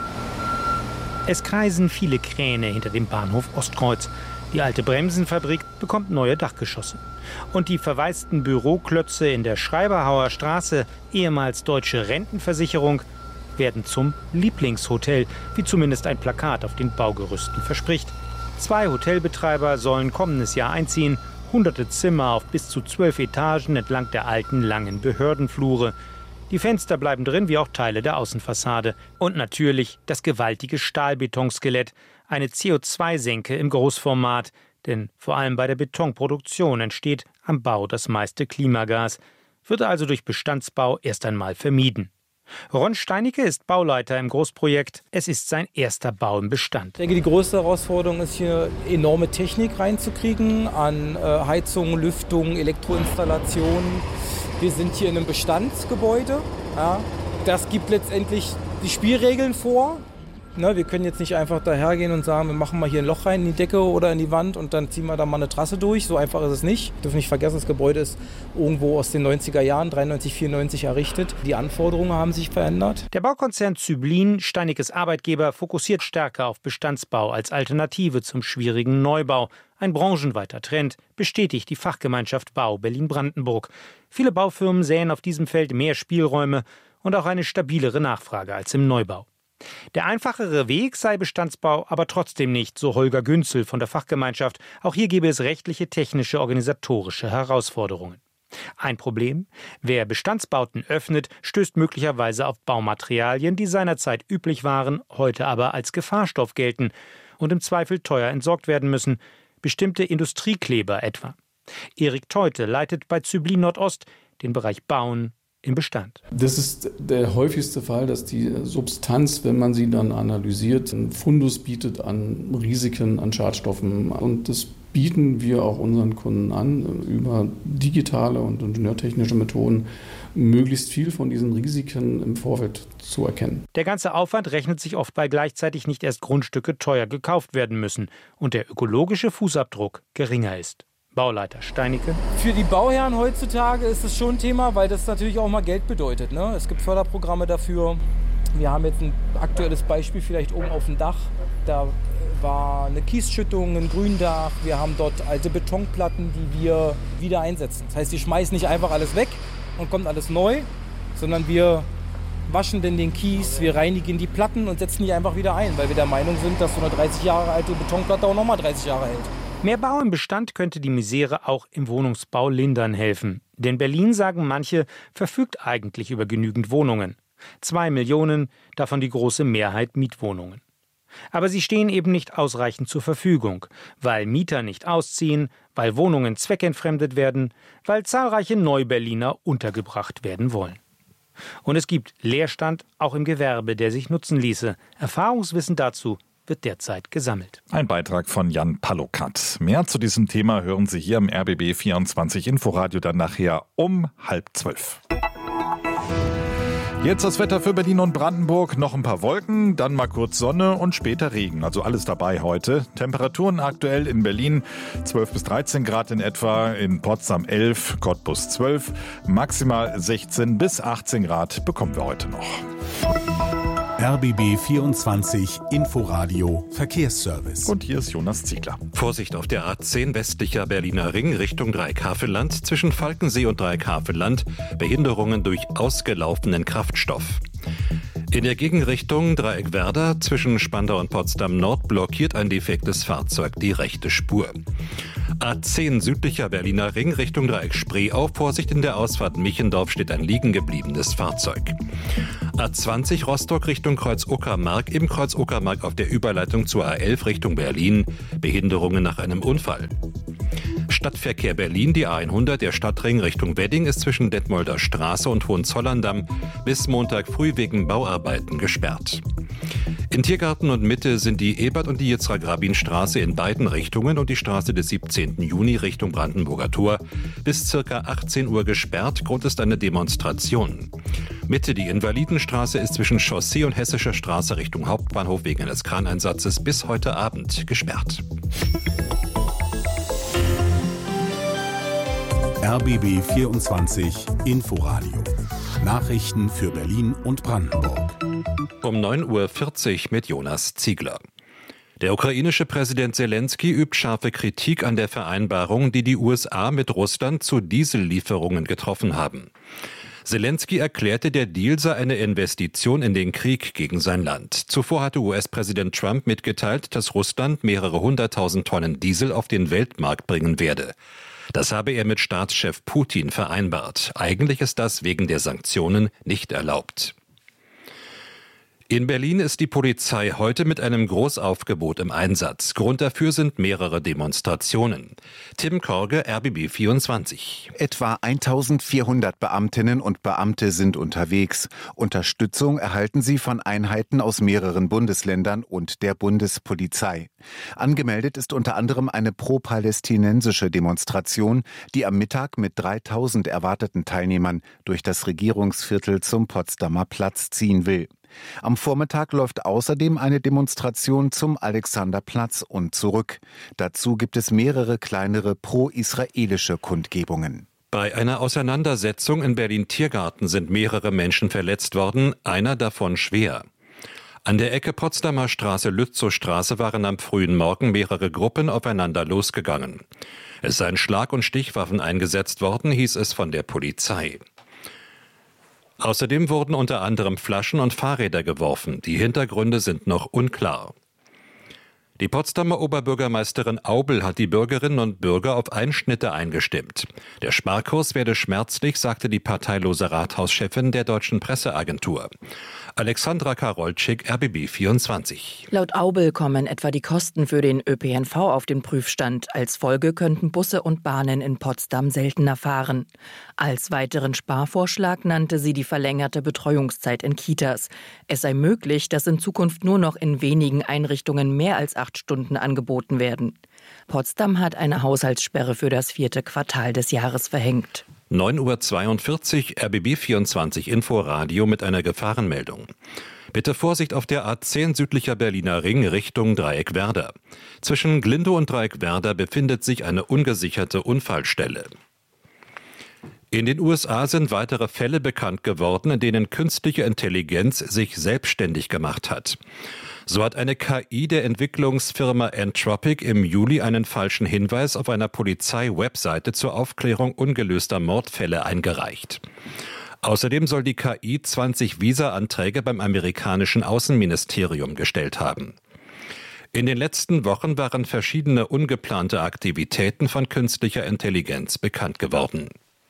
Es kreisen viele Kräne hinter dem Bahnhof Ostkreuz. Die alte Bremsenfabrik bekommt neue Dachgeschosse. Und die verwaisten Büroklötze in der Schreiberhauer Straße, ehemals Deutsche Rentenversicherung, werden zum Lieblingshotel, wie zumindest ein Plakat auf den Baugerüsten verspricht. 2 Hotelbetreiber sollen kommendes Jahr einziehen, hunderte Zimmer auf bis zu 12 Etagen entlang der alten, langen Behördenflure. Die Fenster bleiben drin, wie auch Teile der Außenfassade. Und natürlich das gewaltige Stahlbetonskelett, eine CO2-Senke im Großformat. Denn vor allem bei der Betonproduktion entsteht am Bau das meiste Klimagas. Wird also durch Bestandsbau erst einmal vermieden. Ron Steinicke ist Bauleiter im Großprojekt. Es ist sein erster Bau im Bestand.
Ich denke, die größte Herausforderung ist hier, enorme Technik reinzukriegen an Heizung, Lüftung, Elektroinstallationen. Wir sind hier in einem Bestandsgebäude. Ja. Das gibt letztendlich die Spielregeln vor. Wir können jetzt nicht einfach dahergehen und sagen, wir machen mal hier ein Loch rein in die Decke oder in die Wand und dann ziehen wir da mal eine Trasse durch. So einfach ist es nicht. Wir dürfen nicht vergessen, das Gebäude ist irgendwo aus den 90er Jahren, 93, 94 errichtet. Die Anforderungen haben sich verändert.
Der Baukonzern Züblin, Steinickes Arbeitgeber, fokussiert stärker auf Bestandsbau als Alternative zum schwierigen Neubau. Ein branchenweiter Trend, bestätigt die Fachgemeinschaft Bau Berlin-Brandenburg. Viele Baufirmen sähen auf diesem Feld mehr Spielräume und auch eine stabilere Nachfrage als im Neubau. Der einfachere Weg sei Bestandsbau aber trotzdem nicht, so Holger Günzel von der Fachgemeinschaft. Auch hier gäbe es rechtliche, technische, organisatorische Herausforderungen. Ein Problem: Wer Bestandsbauten öffnet, stößt möglicherweise auf Baumaterialien, die seinerzeit üblich waren, heute aber als Gefahrstoff gelten und im Zweifel teuer entsorgt werden müssen. Bestimmte Industriekleber etwa. Erik Teute leitet bei Züblin Nordost den Bereich Bauen im Bestand.
Das ist der häufigste Fall, dass die Substanz, wenn man sie dann analysiert, einen Fundus bietet an Risiken, an Schadstoffen. Und das bieten wir auch unseren Kunden an, über digitale und ingenieurtechnische Methoden möglichst viel von diesen Risiken im Vorfeld zu erkennen.
Der ganze Aufwand rechnet sich oft, weil gleichzeitig nicht erst Grundstücke teuer gekauft werden müssen und der ökologische Fußabdruck geringer ist. Bauleiter Steinicke.
Für die Bauherren heutzutage ist es schon ein Thema, weil das natürlich auch mal Geld bedeutet. Es gibt Förderprogramme dafür. Wir haben jetzt ein aktuelles Beispiel vielleicht oben auf dem Dach. Da war eine Kiesschüttung, ein Gründach. Wir haben dort alte Betonplatten, die wir wieder einsetzen. Das heißt, die schmeißen nicht einfach alles weg und kommt alles neu, sondern wir waschen denn den Kies, wir reinigen die Platten und setzen die einfach wieder ein, weil wir der Meinung sind, dass so eine 30 Jahre alte Betonplatte auch nochmal 30 Jahre hält.
Mehr Bau im Bestand könnte die Misere auch im Wohnungsbau lindern helfen. Denn Berlin, sagen manche, verfügt eigentlich über genügend Wohnungen. 2 Millionen, davon die große Mehrheit Mietwohnungen. Aber sie stehen eben nicht ausreichend zur Verfügung, weil Mieter nicht ausziehen, weil Wohnungen zweckentfremdet werden, weil zahlreiche Neuberliner untergebracht werden wollen. Und es gibt Leerstand auch im Gewerbe, der sich nutzen ließe. Erfahrungswissen dazu wird derzeit gesammelt.
Ein Beitrag von Jan Palokat. Mehr zu diesem Thema hören Sie hier im RBB 24 Inforadio dann nachher um 11:30. Jetzt das Wetter für Berlin und Brandenburg. Noch ein paar Wolken, dann mal kurz Sonne und später Regen. Also alles dabei heute. Temperaturen aktuell in Berlin 12 bis 13 Grad in etwa, in Potsdam 11, Cottbus 12, maximal 16 bis 18 Grad bekommen wir heute noch.
RBB 24 Inforadio Verkehrsservice.
Und hier ist Jonas Ziegler.
Vorsicht auf der A10 westlicher Berliner Ring Richtung Dreieckhavelland zwischen Falkensee und Dreieckhavelland. Behinderungen durch ausgelaufenen Kraftstoff. In der Gegenrichtung Dreieck-Werder zwischen Spandau und Potsdam Nord blockiert ein defektes Fahrzeug die rechte Spur. A10 südlicher Berliner Ring Richtung Dreieck Spreeau. Vorsicht, in der Ausfahrt Michendorf steht ein liegen gebliebenes Fahrzeug. A20 Rostock Richtung Kreuz Uckermark. Im Kreuz Uckermark auf der Überleitung zur A11 Richtung Berlin. Behinderungen nach einem Unfall. Stadtverkehr Berlin, die A100, der Stadtring Richtung Wedding ist zwischen Detmolder Straße und Hohenzollern-Damm bis Montag früh wegen Bauarbeiten gesperrt. In Tiergarten und Mitte sind die Ebert- und die Yitzhak-Rabin-Straße in beiden Richtungen und die Straße des 17. Juni Richtung Brandenburger Tor bis ca. 18 Uhr gesperrt. Grund ist eine Demonstration. Mitte die Invalidenstraße ist zwischen Chaussee und Hessischer Straße Richtung Hauptbahnhof wegen eines Kraneinsatzes bis heute Abend gesperrt.
RBB 24 Inforadio. Nachrichten für Berlin und Brandenburg.
Um 9:40 Uhr mit Jonas Ziegler. Der ukrainische Präsident Selenskyj übt scharfe Kritik an der Vereinbarung, die die USA mit Russland zu Diesellieferungen getroffen haben. Selenskyj erklärte, der Deal sei eine Investition in den Krieg gegen sein Land. Zuvor hatte US-Präsident Trump mitgeteilt, dass Russland mehrere 100.000 Tonnen Diesel auf den Weltmarkt bringen werde. Das habe er mit Staatschef Putin vereinbart. Eigentlich ist das wegen der Sanktionen nicht erlaubt. In Berlin ist die Polizei heute mit einem Großaufgebot im Einsatz. Grund dafür sind mehrere Demonstrationen. Tim Korge, RBB 24.
Etwa 1400 Beamtinnen und Beamte sind unterwegs. Unterstützung erhalten sie von Einheiten aus mehreren Bundesländern und der Bundespolizei. Angemeldet ist unter anderem eine pro-palästinensische Demonstration, die am Mittag mit 3000 erwarteten Teilnehmern durch das Regierungsviertel zum Potsdamer Platz ziehen will. Am Vormittag läuft außerdem eine Demonstration zum Alexanderplatz und zurück. Dazu gibt es mehrere kleinere pro-israelische Kundgebungen.
Bei einer Auseinandersetzung in Berlin-Tiergarten sind mehrere Menschen verletzt worden, einer davon schwer. An der Ecke Potsdamer Straße-Lützow-Straße waren am frühen Morgen mehrere Gruppen aufeinander losgegangen. Es seien Schlag- und Stichwaffen eingesetzt worden, hieß es von der Polizei. Außerdem wurden unter anderem Flaschen und Fahrräder geworfen. Die Hintergründe sind noch unklar. Die Potsdamer Oberbürgermeisterin Aubel hat die Bürgerinnen und Bürger auf Einschnitte eingestimmt. Der Sparkurs werde schmerzlich, sagte die parteilose Rathauschefin der Deutschen Presseagentur. Alexandra Karolczyk, RBB 24.
Laut Aubel kommen etwa die Kosten für den ÖPNV auf den Prüfstand. Als Folge könnten Busse und Bahnen in Potsdam seltener fahren. Als weiteren Sparvorschlag nannte sie die verlängerte Betreuungszeit in Kitas. Es sei möglich, dass in Zukunft nur noch in wenigen Einrichtungen mehr als 8 Stunden angeboten werden. Potsdam hat eine Haushaltssperre für das 4. Quartal des Jahres verhängt.
9:42 Uhr, RBB 24 Inforadio mit einer Gefahrenmeldung. Bitte Vorsicht auf der A10 südlicher Berliner Ring Richtung Dreieck-Werder. Zwischen Glindow und Dreieck-Werder befindet sich eine ungesicherte Unfallstelle. In den USA sind weitere Fälle bekannt geworden, in denen künstliche Intelligenz sich selbstständig gemacht hat. So hat eine KI der Entwicklungsfirma Anthropic im Juli einen falschen Hinweis auf einer Polizei-Webseite zur Aufklärung ungelöster Mordfälle eingereicht. Außerdem soll die KI 20 Visa-Anträge beim amerikanischen Außenministerium gestellt haben. In den letzten Wochen waren verschiedene ungeplante Aktivitäten von künstlicher Intelligenz bekannt geworden.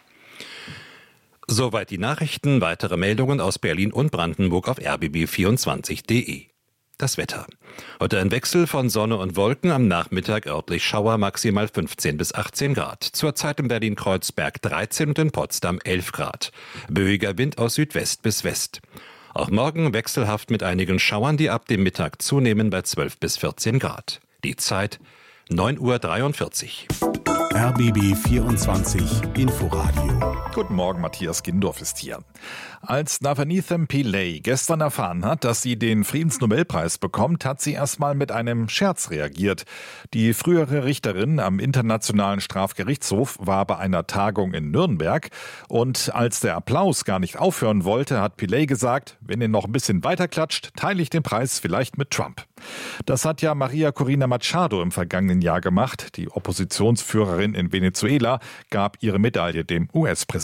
Soweit die Nachrichten. Weitere Meldungen aus Berlin und Brandenburg auf rbb24.de. Das Wetter. Heute ein Wechsel von Sonne und Wolken, am Nachmittag örtlich Schauer, maximal 15 bis 18 Grad. Zurzeit in Berlin-Kreuzberg 13 und in Potsdam 11 Grad. Böiger Wind aus Südwest bis West. Auch morgen wechselhaft mit einigen Schauern, die ab dem Mittag zunehmen bei 12 bis 14 Grad. Die Zeit 9:43 Uhr.
RBB 24 Inforadio.
Guten Morgen, Matthias Gindorf ist hier. Als Navanethem Pillay gestern erfahren hat, dass sie den Friedensnobelpreis bekommt, hat sie erstmal mit einem Scherz reagiert. Die frühere Richterin am Internationalen Strafgerichtshof war bei einer Tagung in Nürnberg und als der Applaus gar nicht aufhören wollte, hat Pillay gesagt, wenn ihr noch ein bisschen weiter klatscht, teile ich den Preis vielleicht mit Trump. Das hat ja Maria Corina Machado im vergangenen Jahr gemacht. Die Oppositionsführerin in Venezuela gab ihre Medaille dem US-Präsidenten.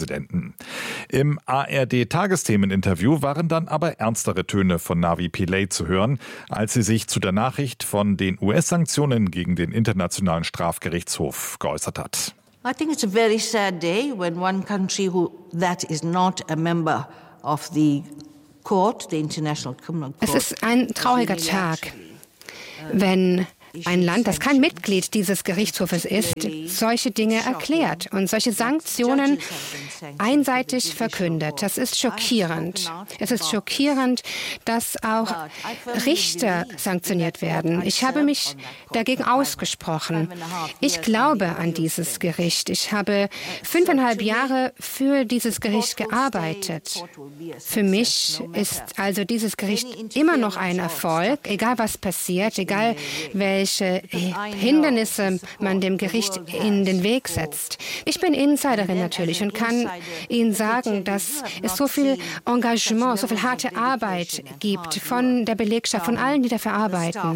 Präsidenten. Im ARD-Tagesthemen-Interview waren dann aber ernstere Töne von Navi Pillay zu hören, als sie sich zu der Nachricht von den US-Sanktionen gegen den Internationalen Strafgerichtshof geäußert hat.
I think it's a very sad day when one country that is not a member of the court, the International Criminal Court.
Es ist ein trauriger Tag, wenn ein Land, das kein Mitglied dieses Gerichtshofes ist, solche Dinge erklärt und solche Sanktionen einseitig verkündet. Das ist schockierend. Es ist schockierend, dass auch Richter sanktioniert werden. Ich habe mich dagegen ausgesprochen. Ich glaube an dieses Gericht. Ich habe 5,5 Jahre für dieses Gericht gearbeitet. Für mich ist also dieses Gericht immer noch ein Erfolg, egal was passiert, egal welche Hindernisse man dem Gericht in den Weg setzt. Ich bin Insiderin natürlich und kann Ihnen sagen, dass es so viel Engagement, so viel harte Arbeit gibt von der Belegschaft, von allen, die dafür arbeiten.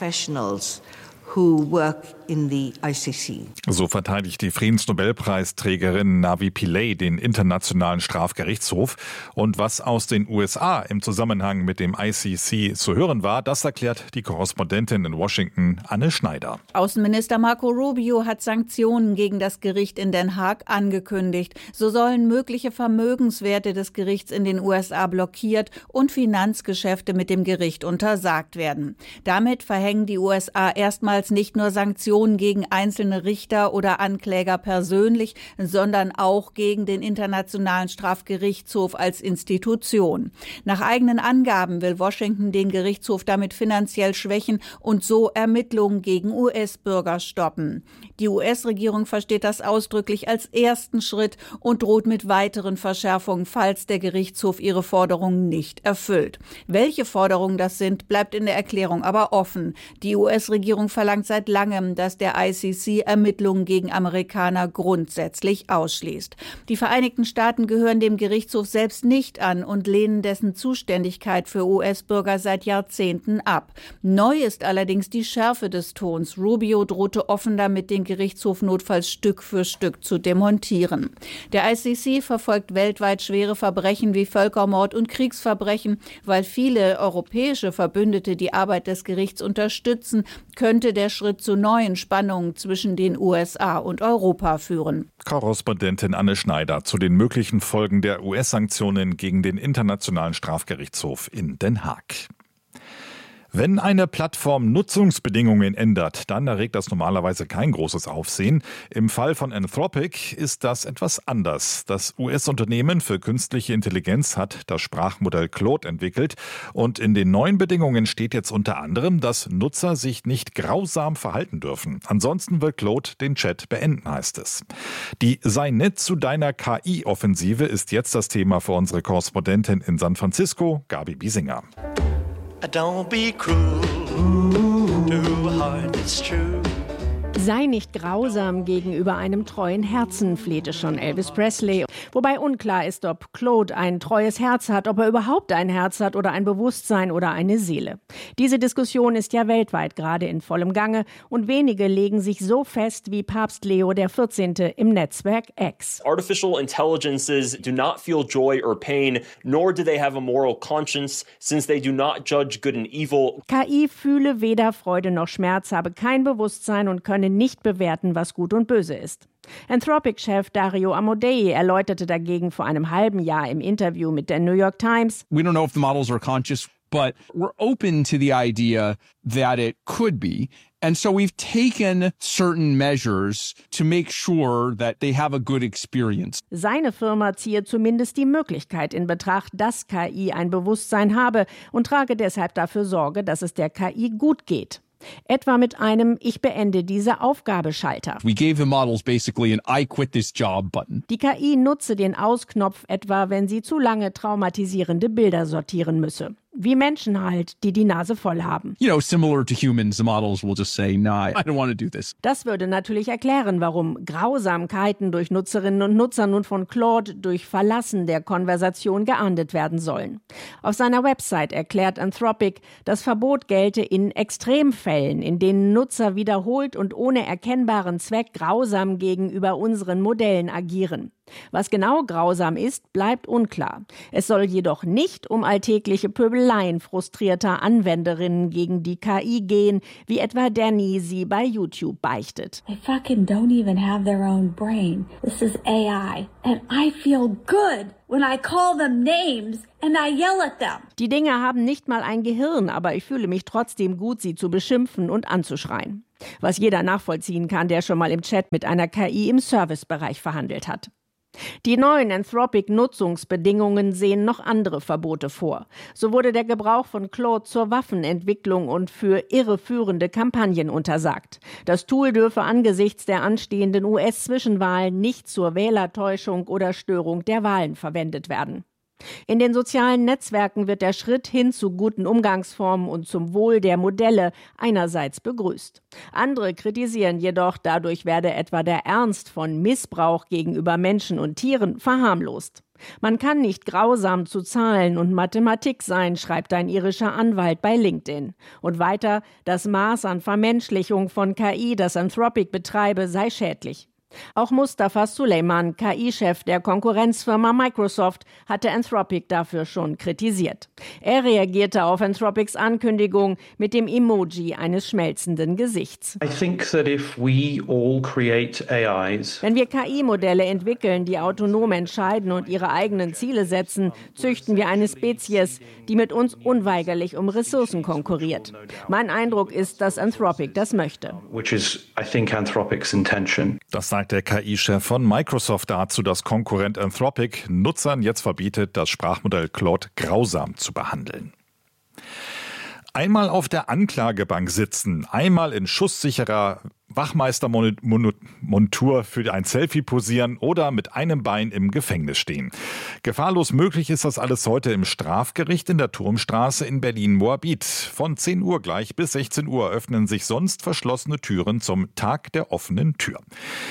Who work in the ICC.
So verteidigt die Friedensnobelpreisträgerin Navi Pillay den Internationalen Strafgerichtshof. Und was aus den USA im Zusammenhang mit dem ICC zu hören war, das erklärt die Korrespondentin in Washington, Anne Schneider.
Außenminister Marco Rubio hat Sanktionen gegen das Gericht in Den Haag angekündigt. So sollen mögliche Vermögenswerte des Gerichts in den USA blockiert und Finanzgeschäfte mit dem Gericht untersagt werden. Damit verhängen die USA erstmals nicht nur Sanktionen gegen einzelne Richter oder Ankläger persönlich, sondern auch gegen den Internationalen Strafgerichtshof als Institution. Nach eigenen Angaben will Washington den Gerichtshof damit finanziell schwächen und so Ermittlungen gegen US-Bürger stoppen. Die US-Regierung versteht das ausdrücklich als ersten Schritt und droht mit weiteren Verschärfungen, falls der Gerichtshof ihre Forderungen nicht erfüllt. Welche Forderungen das sind, bleibt in der Erklärung aber offen. Die US-Regierung verlangt seit langem, dass der ICC Ermittlungen gegen Amerikaner grundsätzlich ausschließt. Die Vereinigten Staaten gehören dem Gerichtshof selbst nicht an und lehnen dessen Zuständigkeit für US-Bürger seit Jahrzehnten ab. Neu ist allerdings die Schärfe des Tons. Rubio drohte offen damit, den Gerichtshof notfalls Stück für Stück zu demontieren. Der ICC verfolgt weltweit schwere Verbrechen wie Völkermord und Kriegsverbrechen. Weil viele europäische Verbündete die Arbeit des Gerichts unterstützen, könnte der Schritt zu neuen Spannungen zwischen den USA und Europa führen.
Korrespondentin Anne Schneider zu den möglichen Folgen der US-Sanktionen gegen den Internationalen Strafgerichtshof in Den Haag. Wenn eine Plattform Nutzungsbedingungen ändert, dann erregt das normalerweise kein großes Aufsehen. Im Fall von Anthropic ist das etwas anders. Das US-Unternehmen für künstliche Intelligenz hat das Sprachmodell Claude entwickelt und in den neuen Bedingungen steht jetzt unter anderem, dass Nutzer sich nicht grausam verhalten dürfen. Ansonsten will Claude den Chat beenden, heißt es. Die Sei nett zu deiner KI-Offensive ist jetzt das Thema für unsere Korrespondentin in San Francisco, Gabi Biesinger.
Don't be cruel to a heart that's true.
Sei nicht grausam gegenüber einem treuen Herzen, flehte schon Elvis Presley. Wobei unklar ist, ob Claude ein treues Herz hat, ob er überhaupt ein Herz hat oder ein Bewusstsein oder eine Seele. Diese Diskussion ist ja weltweit gerade in vollem Gange und wenige legen sich so fest wie Papst Leo XIV. Im Netzwerk X.
Artificial intelligences do not feel joy or pain, nor do they have a moral conscience, since they do not judge good and evil.
KI fühle weder Freude noch Schmerz, habe kein Bewusstsein und könne nicht bewerten, was gut und böse ist. Anthropic-Chef Dario Amodei erläuterte dagegen vor einem halben Jahr im Interview mit der New York Times:
We don't know if the models are conscious, but we're open to the idea that it could be. And so we've taken certain measures to make sure that they have a good experience.
Seine Firma ziehe zumindest die Möglichkeit in Betracht, dass KI ein Bewusstsein habe und trage deshalb dafür Sorge, dass es der KI gut geht. Etwa mit einem Ich beende diese Aufgabe-Schalter.
We gave the models basically an I quit this job button.
Die KI nutze den Ausknopf etwa, wenn sie zu lange traumatisierende Bilder sortieren müsse. Wie Menschen halt, die die Nase voll haben.
You know, similar to humans, the models will just say, nah, I don't want to do this.
Das würde natürlich erklären, warum Grausamkeiten durch Nutzerinnen und Nutzer nun von Claude durch Verlassen der Konversation geahndet werden sollen. Auf seiner Website erklärt Anthropic, das Verbot gelte in Extremfällen, in denen Nutzer wiederholt und ohne erkennbaren Zweck grausam gegenüber unseren Modellen agieren. Was genau grausam ist, bleibt unklar. Es soll jedoch nicht um alltägliche Pöbeleien frustrierter Anwenderinnen gegen die KI gehen, wie etwa Danny sie bei YouTube beichtet.
They fucking don't even have their own brain. This is AI. And I feel good when I call them names and I yell at them.
Die Dinge haben nicht mal ein Gehirn, aber ich fühle mich trotzdem gut, sie zu beschimpfen und anzuschreien. Was jeder nachvollziehen kann, der schon mal im Chat mit einer KI im Servicebereich verhandelt hat. Die neuen Anthropic-Nutzungsbedingungen sehen noch andere Verbote vor. So wurde der Gebrauch von Claude zur Waffenentwicklung und für irreführende Kampagnen untersagt. Das Tool dürfe angesichts der anstehenden US-Zwischenwahlen nicht zur Wählertäuschung oder Störung der Wahlen verwendet werden. In den sozialen Netzwerken wird der Schritt hin zu guten Umgangsformen und zum Wohl der Modelle einerseits begrüßt. Andere kritisieren jedoch, dadurch werde etwa der Ernst von Missbrauch gegenüber Menschen und Tieren verharmlost. Man kann nicht grausam zu Zahlen und Mathematik sein, schreibt ein irischer Anwalt bei LinkedIn. Und weiter, das Maß an Vermenschlichung von KI, das Anthropic betreibe, sei schädlich. Auch Mustafa Suleiman, KI-Chef der Konkurrenzfirma Microsoft, hatte Anthropic dafür schon kritisiert. Er reagierte auf Anthropics Ankündigung mit dem Emoji eines schmelzenden Gesichts.
Wenn
wir KI-Modelle entwickeln, die autonom entscheiden und ihre eigenen Ziele setzen, züchten wir eine Spezies, die mit uns unweigerlich um Ressourcen konkurriert. Mein Eindruck ist, dass Anthropic das möchte.
Das sagt der KI-Chef von Microsoft dazu, dass Konkurrent Anthropic Nutzern jetzt verbietet, das Sprachmodell Claude grausam zu behandeln. Einmal auf der Anklagebank sitzen, einmal in schusssicherer Wachmeistermontur für ein Selfie posieren oder mit einem Bein im Gefängnis stehen. Gefahrlos möglich ist das alles heute im Strafgericht in der Turmstraße in Berlin-Moabit. Von 10 Uhr gleich bis 16 Uhr öffnen sich sonst verschlossene Türen zum Tag der offenen Tür.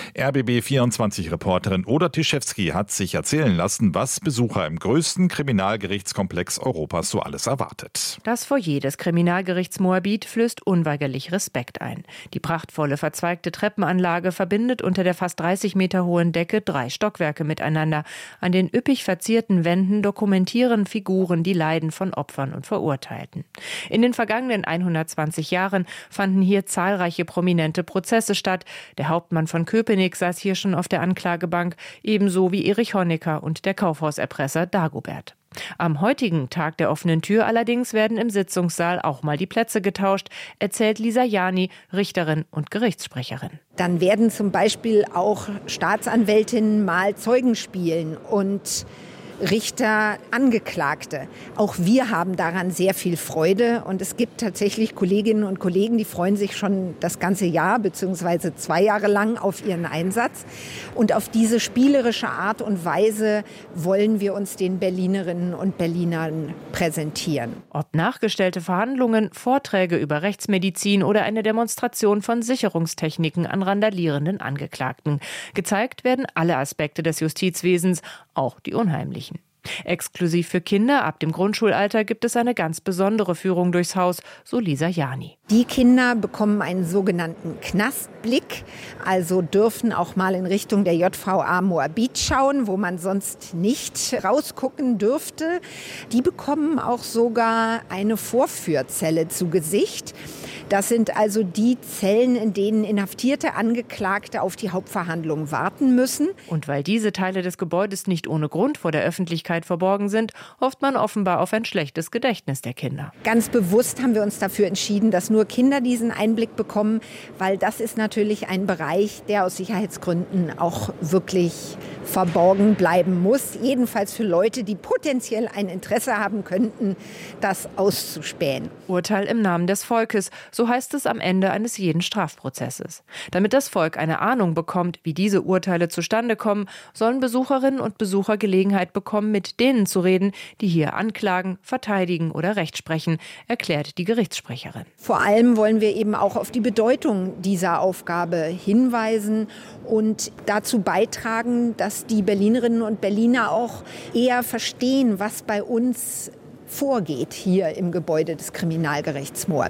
RBB24-Reporterin Oda Tischewski hat sich erzählen lassen, was Besucher im größten Kriminalgerichtskomplex Europas so alles erwartet.
Das Foyer des Kriminalgerichts Moabit flößt unweigerlich Respekt ein. Die prachtvolle verzweigte Treppenanlage verbindet unter der fast 30 Meter hohen Decke 3 Stockwerke miteinander. An den üppig verzierten Wänden dokumentieren Figuren die Leiden von Opfern und Verurteilten. In den vergangenen 120 Jahren fanden hier zahlreiche prominente Prozesse statt. Der Hauptmann von Köpenick saß hier schon auf der Anklagebank, ebenso wie Erich Honecker und der Kaufhauserpresser Dagobert. Am heutigen Tag der offenen Tür allerdings werden im Sitzungssaal auch mal die Plätze getauscht, erzählt Lisa Jani, Richterin und Gerichtssprecherin.
Dann werden zum Beispiel auch Staatsanwältinnen mal Zeugen spielen und Richter, Angeklagte. Auch wir haben daran sehr viel Freude und es gibt tatsächlich Kolleginnen und Kollegen, die freuen sich schon das ganze Jahr bzw. 2 Jahre lang auf ihren Einsatz. Und auf diese spielerische Art und Weise wollen wir uns den Berlinerinnen und Berlinern präsentieren.
Ob nachgestellte Verhandlungen, Vorträge über Rechtsmedizin oder eine Demonstration von Sicherungstechniken an randalierenden Angeklagten. Gezeigt werden alle Aspekte des Justizwesens, auch die unheimlichen. Exklusiv für Kinder ab dem Grundschulalter gibt es eine ganz besondere Führung durchs Haus, so Lisa Jani.
Die Kinder bekommen einen sogenannten Knastblick, also dürfen auch mal in Richtung der JVA Moabit schauen, wo man sonst nicht rausgucken dürfte. Die bekommen auch sogar eine Vorführzelle zu Gesicht. Das sind also die Zellen, in denen inhaftierte Angeklagte auf die Hauptverhandlung warten müssen.
Und weil diese Teile des Gebäudes nicht ohne Grund vor der Öffentlichkeit verborgen sind, hofft man offenbar auf ein schlechtes Gedächtnis der Kinder.
Ganz bewusst haben wir uns dafür entschieden, dass nur Kinder diesen Einblick bekommen, weil das ist natürlich ein Bereich, der aus Sicherheitsgründen auch wirklich verborgen bleiben muss. Jedenfalls für Leute, die potenziell ein Interesse haben könnten, das auszuspähen.
Urteil im Namen des Volkes, so heißt es am Ende eines jeden Strafprozesses. Damit das Volk eine Ahnung bekommt, wie diese Urteile zustande kommen, sollen Besucherinnen und Besucher Gelegenheit bekommen, mit denen zu reden, die hier anklagen, verteidigen oder Recht sprechen, erklärt die Gerichtssprecherin.
Vor allem wollen wir eben auch auf die Bedeutung dieser Aufgabe hinweisen und dazu beitragen, dass die Berlinerinnen und Berliner auch eher verstehen, was bei uns vorgeht hier im Gebäude des Kriminalgerichts Moabit.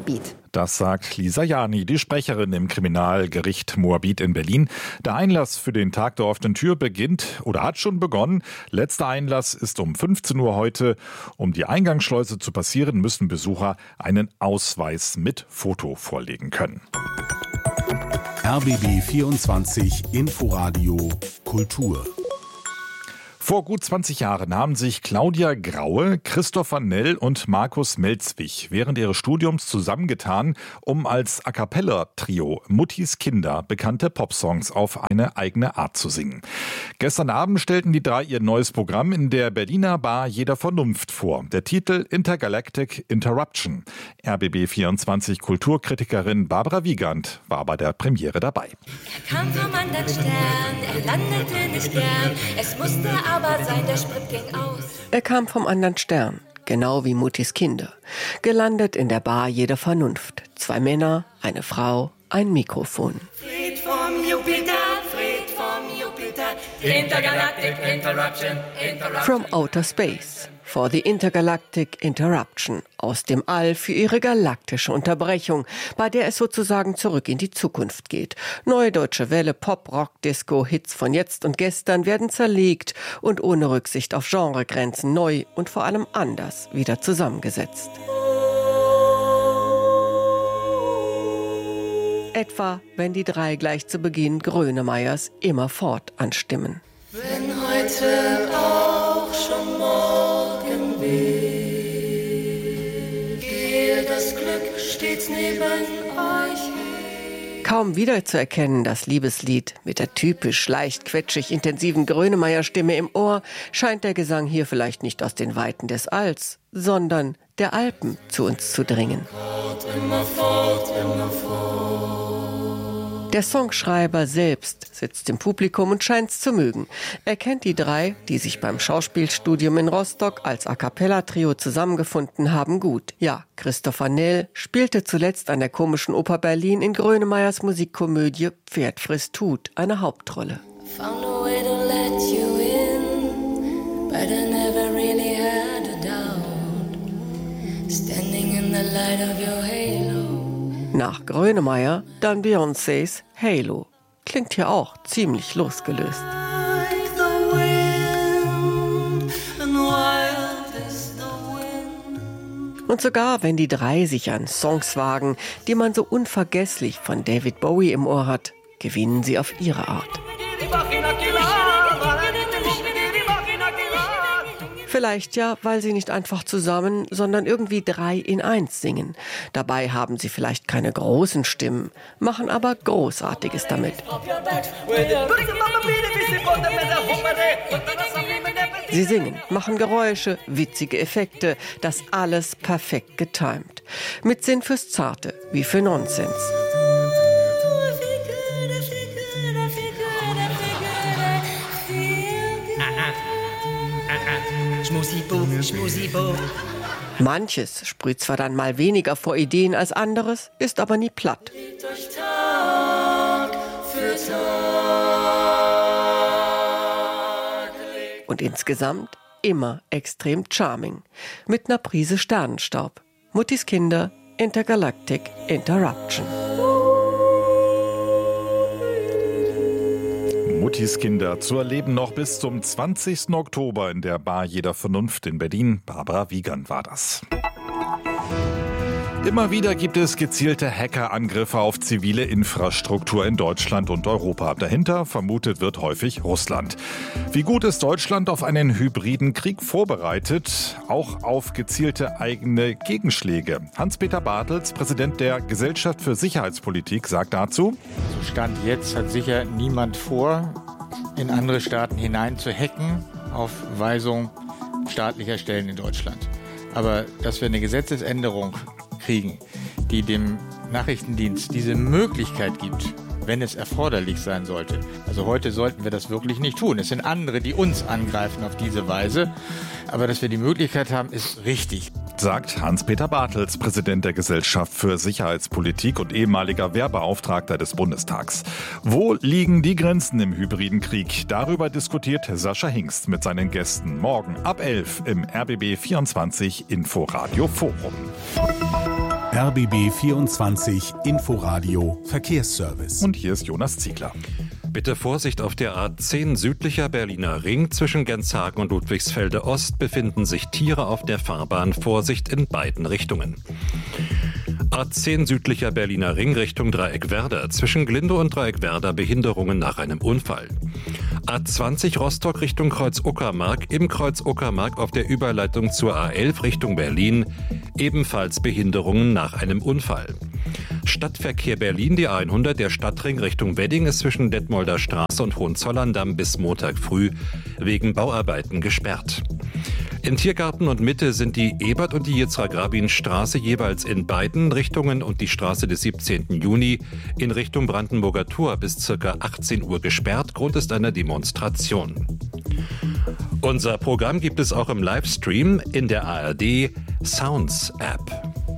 Das sagt Lisa Jani, die Sprecherin im Kriminalgericht Moabit in Berlin. Der Einlass für den Tag der offenen Tür beginnt oder hat schon begonnen. Letzter Einlass ist um 15 Uhr heute. Um die Eingangsschleuse zu passieren, müssen Besucher einen Ausweis mit Foto vorlegen können.
RBB 24 Inforadio Kultur.
Vor gut 20 Jahren haben sich Claudia Graue, Christopher Nell und Markus Melzwig während ihres Studiums zusammengetan, um als A-cappella-Trio Muttis Kinder bekannte Popsongs auf eine eigene Art zu singen. Gestern Abend stellten die drei ihr neues Programm in der Berliner Bar Jeder Vernunft vor. Der Titel Intergalactic Interruption. RBB24 Kulturkritikerin Barbara Wiegand war bei der Premiere dabei.
Er kam vom anderen Stern, er landete nicht gern, es musste aber sein, der Sprit ging aus.
Er kam vom anderen Stern, genau wie Muttis Kinder. Gelandet in der Bar Jeder Vernunft. 2 Männer, eine Frau, ein Mikrofon.
Fried vom Jupiter, Fried vom Jupiter, Intergalactic Interruption, Interruption.
From Outer Space. For the Intergalactic Interruption. Aus dem All für ihre galaktische Unterbrechung, bei der es sozusagen zurück in die Zukunft geht. Neue deutsche Welle, Pop, Rock, Disco, Hits von jetzt und gestern werden zerlegt und ohne Rücksicht auf Genregrenzen neu und vor allem anders wieder zusammengesetzt. Etwa, wenn die drei gleich zu Beginn Grönemeyers Immerfort anstimmen.
Wenn heute auch schon morgen weht, gehe das Glück stets neben euch her.
Kaum wiederzuerkennen das Liebeslied mit der typisch leicht quetschig intensiven Grönemeyer-Stimme im Ohr, scheint der Gesang hier vielleicht nicht aus den Weiten des Alls, sondern der Alpen zu uns zu dringen.
Immerfort, immerfort.
Der Songschreiber selbst sitzt im Publikum und scheint's zu mögen. Er kennt die drei, die sich beim Schauspielstudium in Rostock als A-cappella-Trio zusammengefunden haben, gut. Ja, Christopher Nell spielte zuletzt an der Komischen Oper Berlin in Grönemeyers Musikkomödie Pferd frisst Hut eine Hauptrolle.
Found a way to let you in, but I never really had a doubt. Standing in the light of your halo.
Nach Grönemeyer dann Beyoncés Halo. Klingt hier auch ziemlich losgelöst. Und sogar wenn die drei sich an Songs wagen, die man so unvergesslich von David Bowie im Ohr hat, gewinnen sie auf ihre Art. Vielleicht ja, weil sie nicht einfach zusammen, sondern irgendwie 3 in 1 singen. Dabei haben sie vielleicht keine großen Stimmen, machen aber Großartiges damit. Sie singen, machen Geräusche, witzige Effekte, das alles perfekt getimt. Mit Sinn fürs Zarte, wie für Nonsens. Manches sprüht zwar dann mal weniger vor Ideen als anderes, ist aber nie platt. Und insgesamt immer extrem charming. Mit einer Prise Sternenstaub. Muttis Kinder, Intergalactic Interruption.
Muttis Kinder zu erleben noch bis zum 20. Oktober in der Bar Jeder Vernunft in Berlin. Barbara Wiegand war das. Immer wieder gibt es gezielte Hackerangriffe auf zivile Infrastruktur in Deutschland und Europa. Dahinter vermutet wird häufig Russland. Wie gut ist Deutschland auf einen hybriden Krieg vorbereitet? Auch auf gezielte eigene Gegenschläge. Hans-Peter Bartels, Präsident der Gesellschaft für Sicherheitspolitik, sagt dazu:
So Stand jetzt hat sicher niemand vor, in andere Staaten hinein zu hacken auf Weisung staatlicher Stellen in Deutschland. Aber dass wir eine Gesetzesänderung kriegen, die dem Nachrichtendienst diese Möglichkeit gibt, wenn es erforderlich sein sollte. Also heute sollten wir das wirklich nicht tun. Es sind andere, die uns angreifen auf diese Weise. Aber dass wir die Möglichkeit haben, ist richtig.
Sagt Hans-Peter Bartels, Präsident der Gesellschaft für Sicherheitspolitik und ehemaliger Wehrbeauftragter des Bundestags. Wo liegen die Grenzen im hybriden Krieg? Darüber diskutiert Sascha Hingst mit seinen Gästen morgen ab 11 im RBB 24 Inforadio Forum.
RBB 24 Inforadio Verkehrsservice.
Und hier ist Jonas Ziegler.
Bitte Vorsicht auf der A10 südlicher Berliner Ring. Zwischen Genshagen und Ludwigsfelde Ost befinden sich Tiere auf der Fahrbahn. Vorsicht in beiden Richtungen. A10 südlicher Berliner Ring Richtung Dreieckwerder. Zwischen Glinde und Dreieckwerder Behinderungen nach einem Unfall. A20 Rostock Richtung Kreuz-Uckermark. Im Kreuz-Uckermark auf der Überleitung zur A11 Richtung Berlin. Ebenfalls Behinderungen nach einem Unfall. Stadtverkehr Berlin, die A100, der Stadtring Richtung Wedding ist zwischen Detmolder Straße und Hohenzollerndamm bis Montag früh wegen Bauarbeiten gesperrt. In Tiergarten und Mitte sind die Ebert- und die Yitzhak-Rabin-Straße jeweils in beiden Richtungen und die Straße des 17. Juni in Richtung Brandenburger Tor bis ca. 18 Uhr gesperrt. Grund ist eine Demonstration. Unser Programm gibt es auch im Livestream in der ARD Sounds App.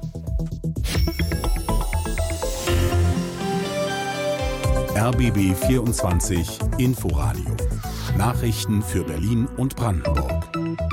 RBB 24 Inforadio. Nachrichten für Berlin und Brandenburg.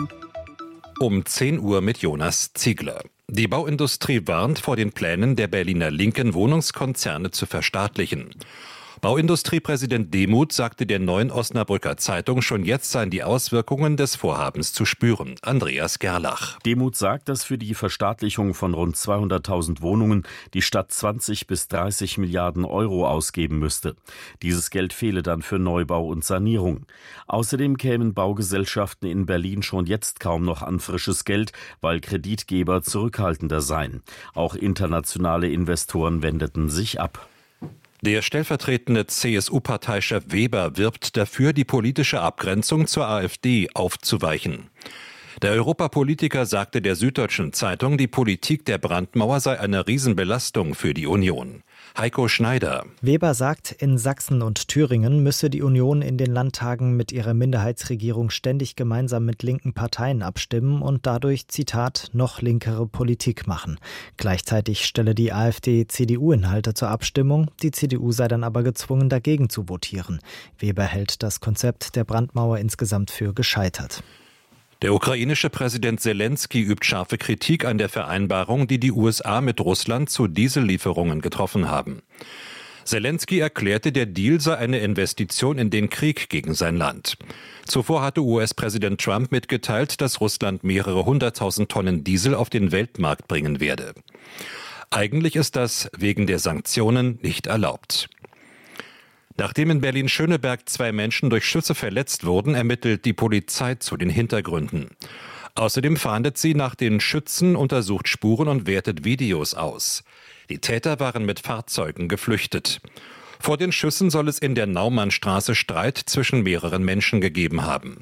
Um 10 Uhr mit Jonas Ziegler. Die Bauindustrie warnt vor den Plänen der Berliner Linken, Wohnungskonzerne zu verstaatlichen. Bauindustriepräsident Demuth sagte der Neuen Osnabrücker Zeitung, schon jetzt seien die Auswirkungen des Vorhabens zu spüren. Andreas Gerlach.
Demuth sagt, dass für die Verstaatlichung von rund 200.000 Wohnungen die Stadt 20 bis 30 Milliarden Euro ausgeben müsste. Dieses Geld fehle dann für Neubau und Sanierung. Außerdem kämen Baugesellschaften in Berlin schon jetzt kaum noch an frisches Geld, weil Kreditgeber zurückhaltender seien. Auch internationale Investoren wendeten sich ab.
Der stellvertretende CSU-Parteichef Weber wirbt dafür, die politische Abgrenzung zur AfD aufzuweichen. Der Europapolitiker sagte der Süddeutschen Zeitung, die Politik der Brandmauer sei eine Riesenbelastung für die Union. Heiko Schneider.
Weber sagt, in Sachsen und Thüringen müsse die Union in den Landtagen mit ihrer Minderheitsregierung ständig gemeinsam mit linken Parteien abstimmen und dadurch, Zitat, noch linkere Politik machen. Gleichzeitig stelle die AfD CDU-Inhalte zur Abstimmung, die CDU sei dann aber gezwungen, dagegen zu votieren. Weber hält das Konzept der Brandmauer insgesamt für gescheitert.
Der ukrainische Präsident Selensky übt scharfe Kritik an der Vereinbarung, die die USA mit Russland zu Diesellieferungen getroffen haben. Selensky erklärte, der Deal sei eine Investition in den Krieg gegen sein Land. Zuvor hatte US-Präsident Trump mitgeteilt, dass Russland mehrere 100.000 Tonnen Diesel auf den Weltmarkt bringen werde. Eigentlich ist das wegen der Sanktionen nicht erlaubt. Nachdem in Berlin-Schöneberg 2 Menschen durch Schüsse verletzt wurden, ermittelt die Polizei zu den Hintergründen. Außerdem fahndet sie nach den Schützen, untersucht Spuren und wertet Videos aus. Die Täter waren mit Fahrzeugen geflüchtet. Vor den Schüssen soll es in der Naumannstraße Streit zwischen mehreren Menschen gegeben haben.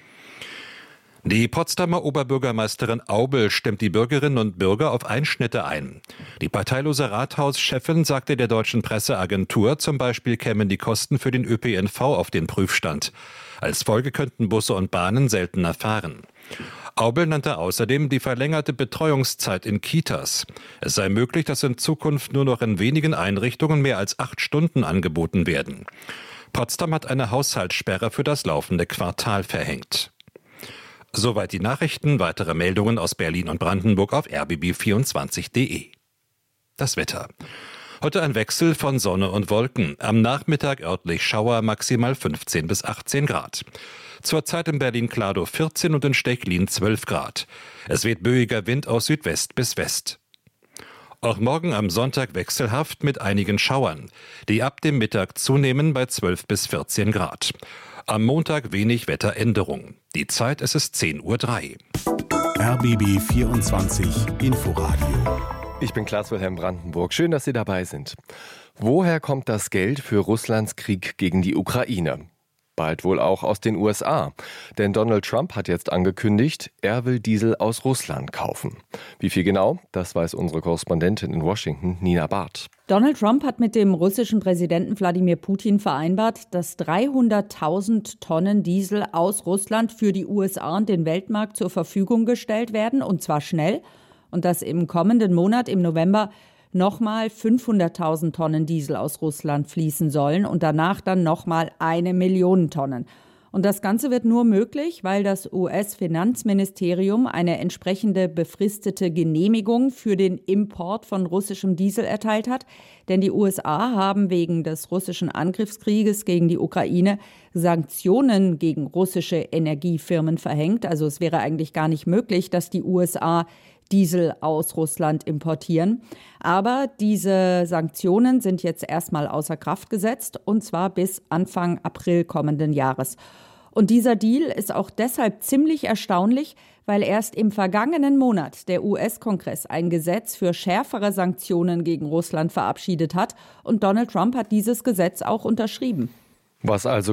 Die Potsdamer Oberbürgermeisterin Aubel stimmt die Bürgerinnen und Bürger auf Einschnitte ein. Die parteilose Rathauschefin sagte der deutschen Presseagentur, zum Beispiel kämen die Kosten für den ÖPNV auf den Prüfstand. Als Folge könnten Busse und Bahnen seltener fahren. Aubel nannte außerdem die verlängerte Betreuungszeit in Kitas. Es sei möglich, dass in Zukunft nur noch in wenigen Einrichtungen mehr als 8 Stunden angeboten werden. Potsdam hat eine Haushaltssperre für das laufende Quartal verhängt. Soweit die Nachrichten. Weitere Meldungen aus Berlin und Brandenburg auf rbb24.de. Das Wetter. Heute ein Wechsel von Sonne und Wolken. Am Nachmittag örtlich Schauer, maximal 15 bis 18 Grad. Zurzeit in Berlin-Kladow 14 und in Stechlin 12 Grad. Es weht böiger Wind aus Südwest bis West. Auch morgen am Sonntag wechselhaft mit einigen Schauern, die ab dem Mittag zunehmen bei 12 bis 14 Grad. Am Montag wenig Wetteränderung. Die Zeit, es ist 10:03 Uhr.
RBB 24 Inforadio.
Ich bin Klaas-Wilhelm Brandenburg. Schön, dass Sie dabei sind. Woher kommt das Geld für Russlands Krieg gegen die Ukraine? Bald wohl auch aus den USA. Denn Donald Trump hat jetzt angekündigt, er will Diesel aus Russland kaufen. Wie viel genau? Das weiß unsere Korrespondentin in Washington, Nina Barth.
Donald Trump hat mit dem russischen Präsidenten Wladimir Putin vereinbart, dass 300.000 Tonnen Diesel aus Russland für die USA und den Weltmarkt zur Verfügung gestellt werden, und zwar schnell. Und dass im kommenden Monat, im November, nochmal 500.000 Tonnen Diesel aus Russland fließen sollen und danach dann nochmal 1 Million Tonnen. Und das Ganze wird nur möglich, weil das US-Finanzministerium eine entsprechende befristete Genehmigung für den Import von russischem Diesel erteilt hat. Denn die USA haben wegen des russischen Angriffskrieges gegen die Ukraine Sanktionen gegen russische Energiefirmen verhängt. Also es wäre eigentlich gar nicht möglich, dass die USA Diesel aus Russland importieren. Aber diese Sanktionen sind jetzt erstmal außer Kraft gesetzt, und zwar bis Anfang April kommenden Jahres. Und dieser Deal ist auch deshalb ziemlich erstaunlich, weil erst im vergangenen Monat der US-Kongress ein Gesetz für schärfere Sanktionen gegen Russland verabschiedet hat. Und Donald Trump hat dieses Gesetz auch unterschrieben.
Was also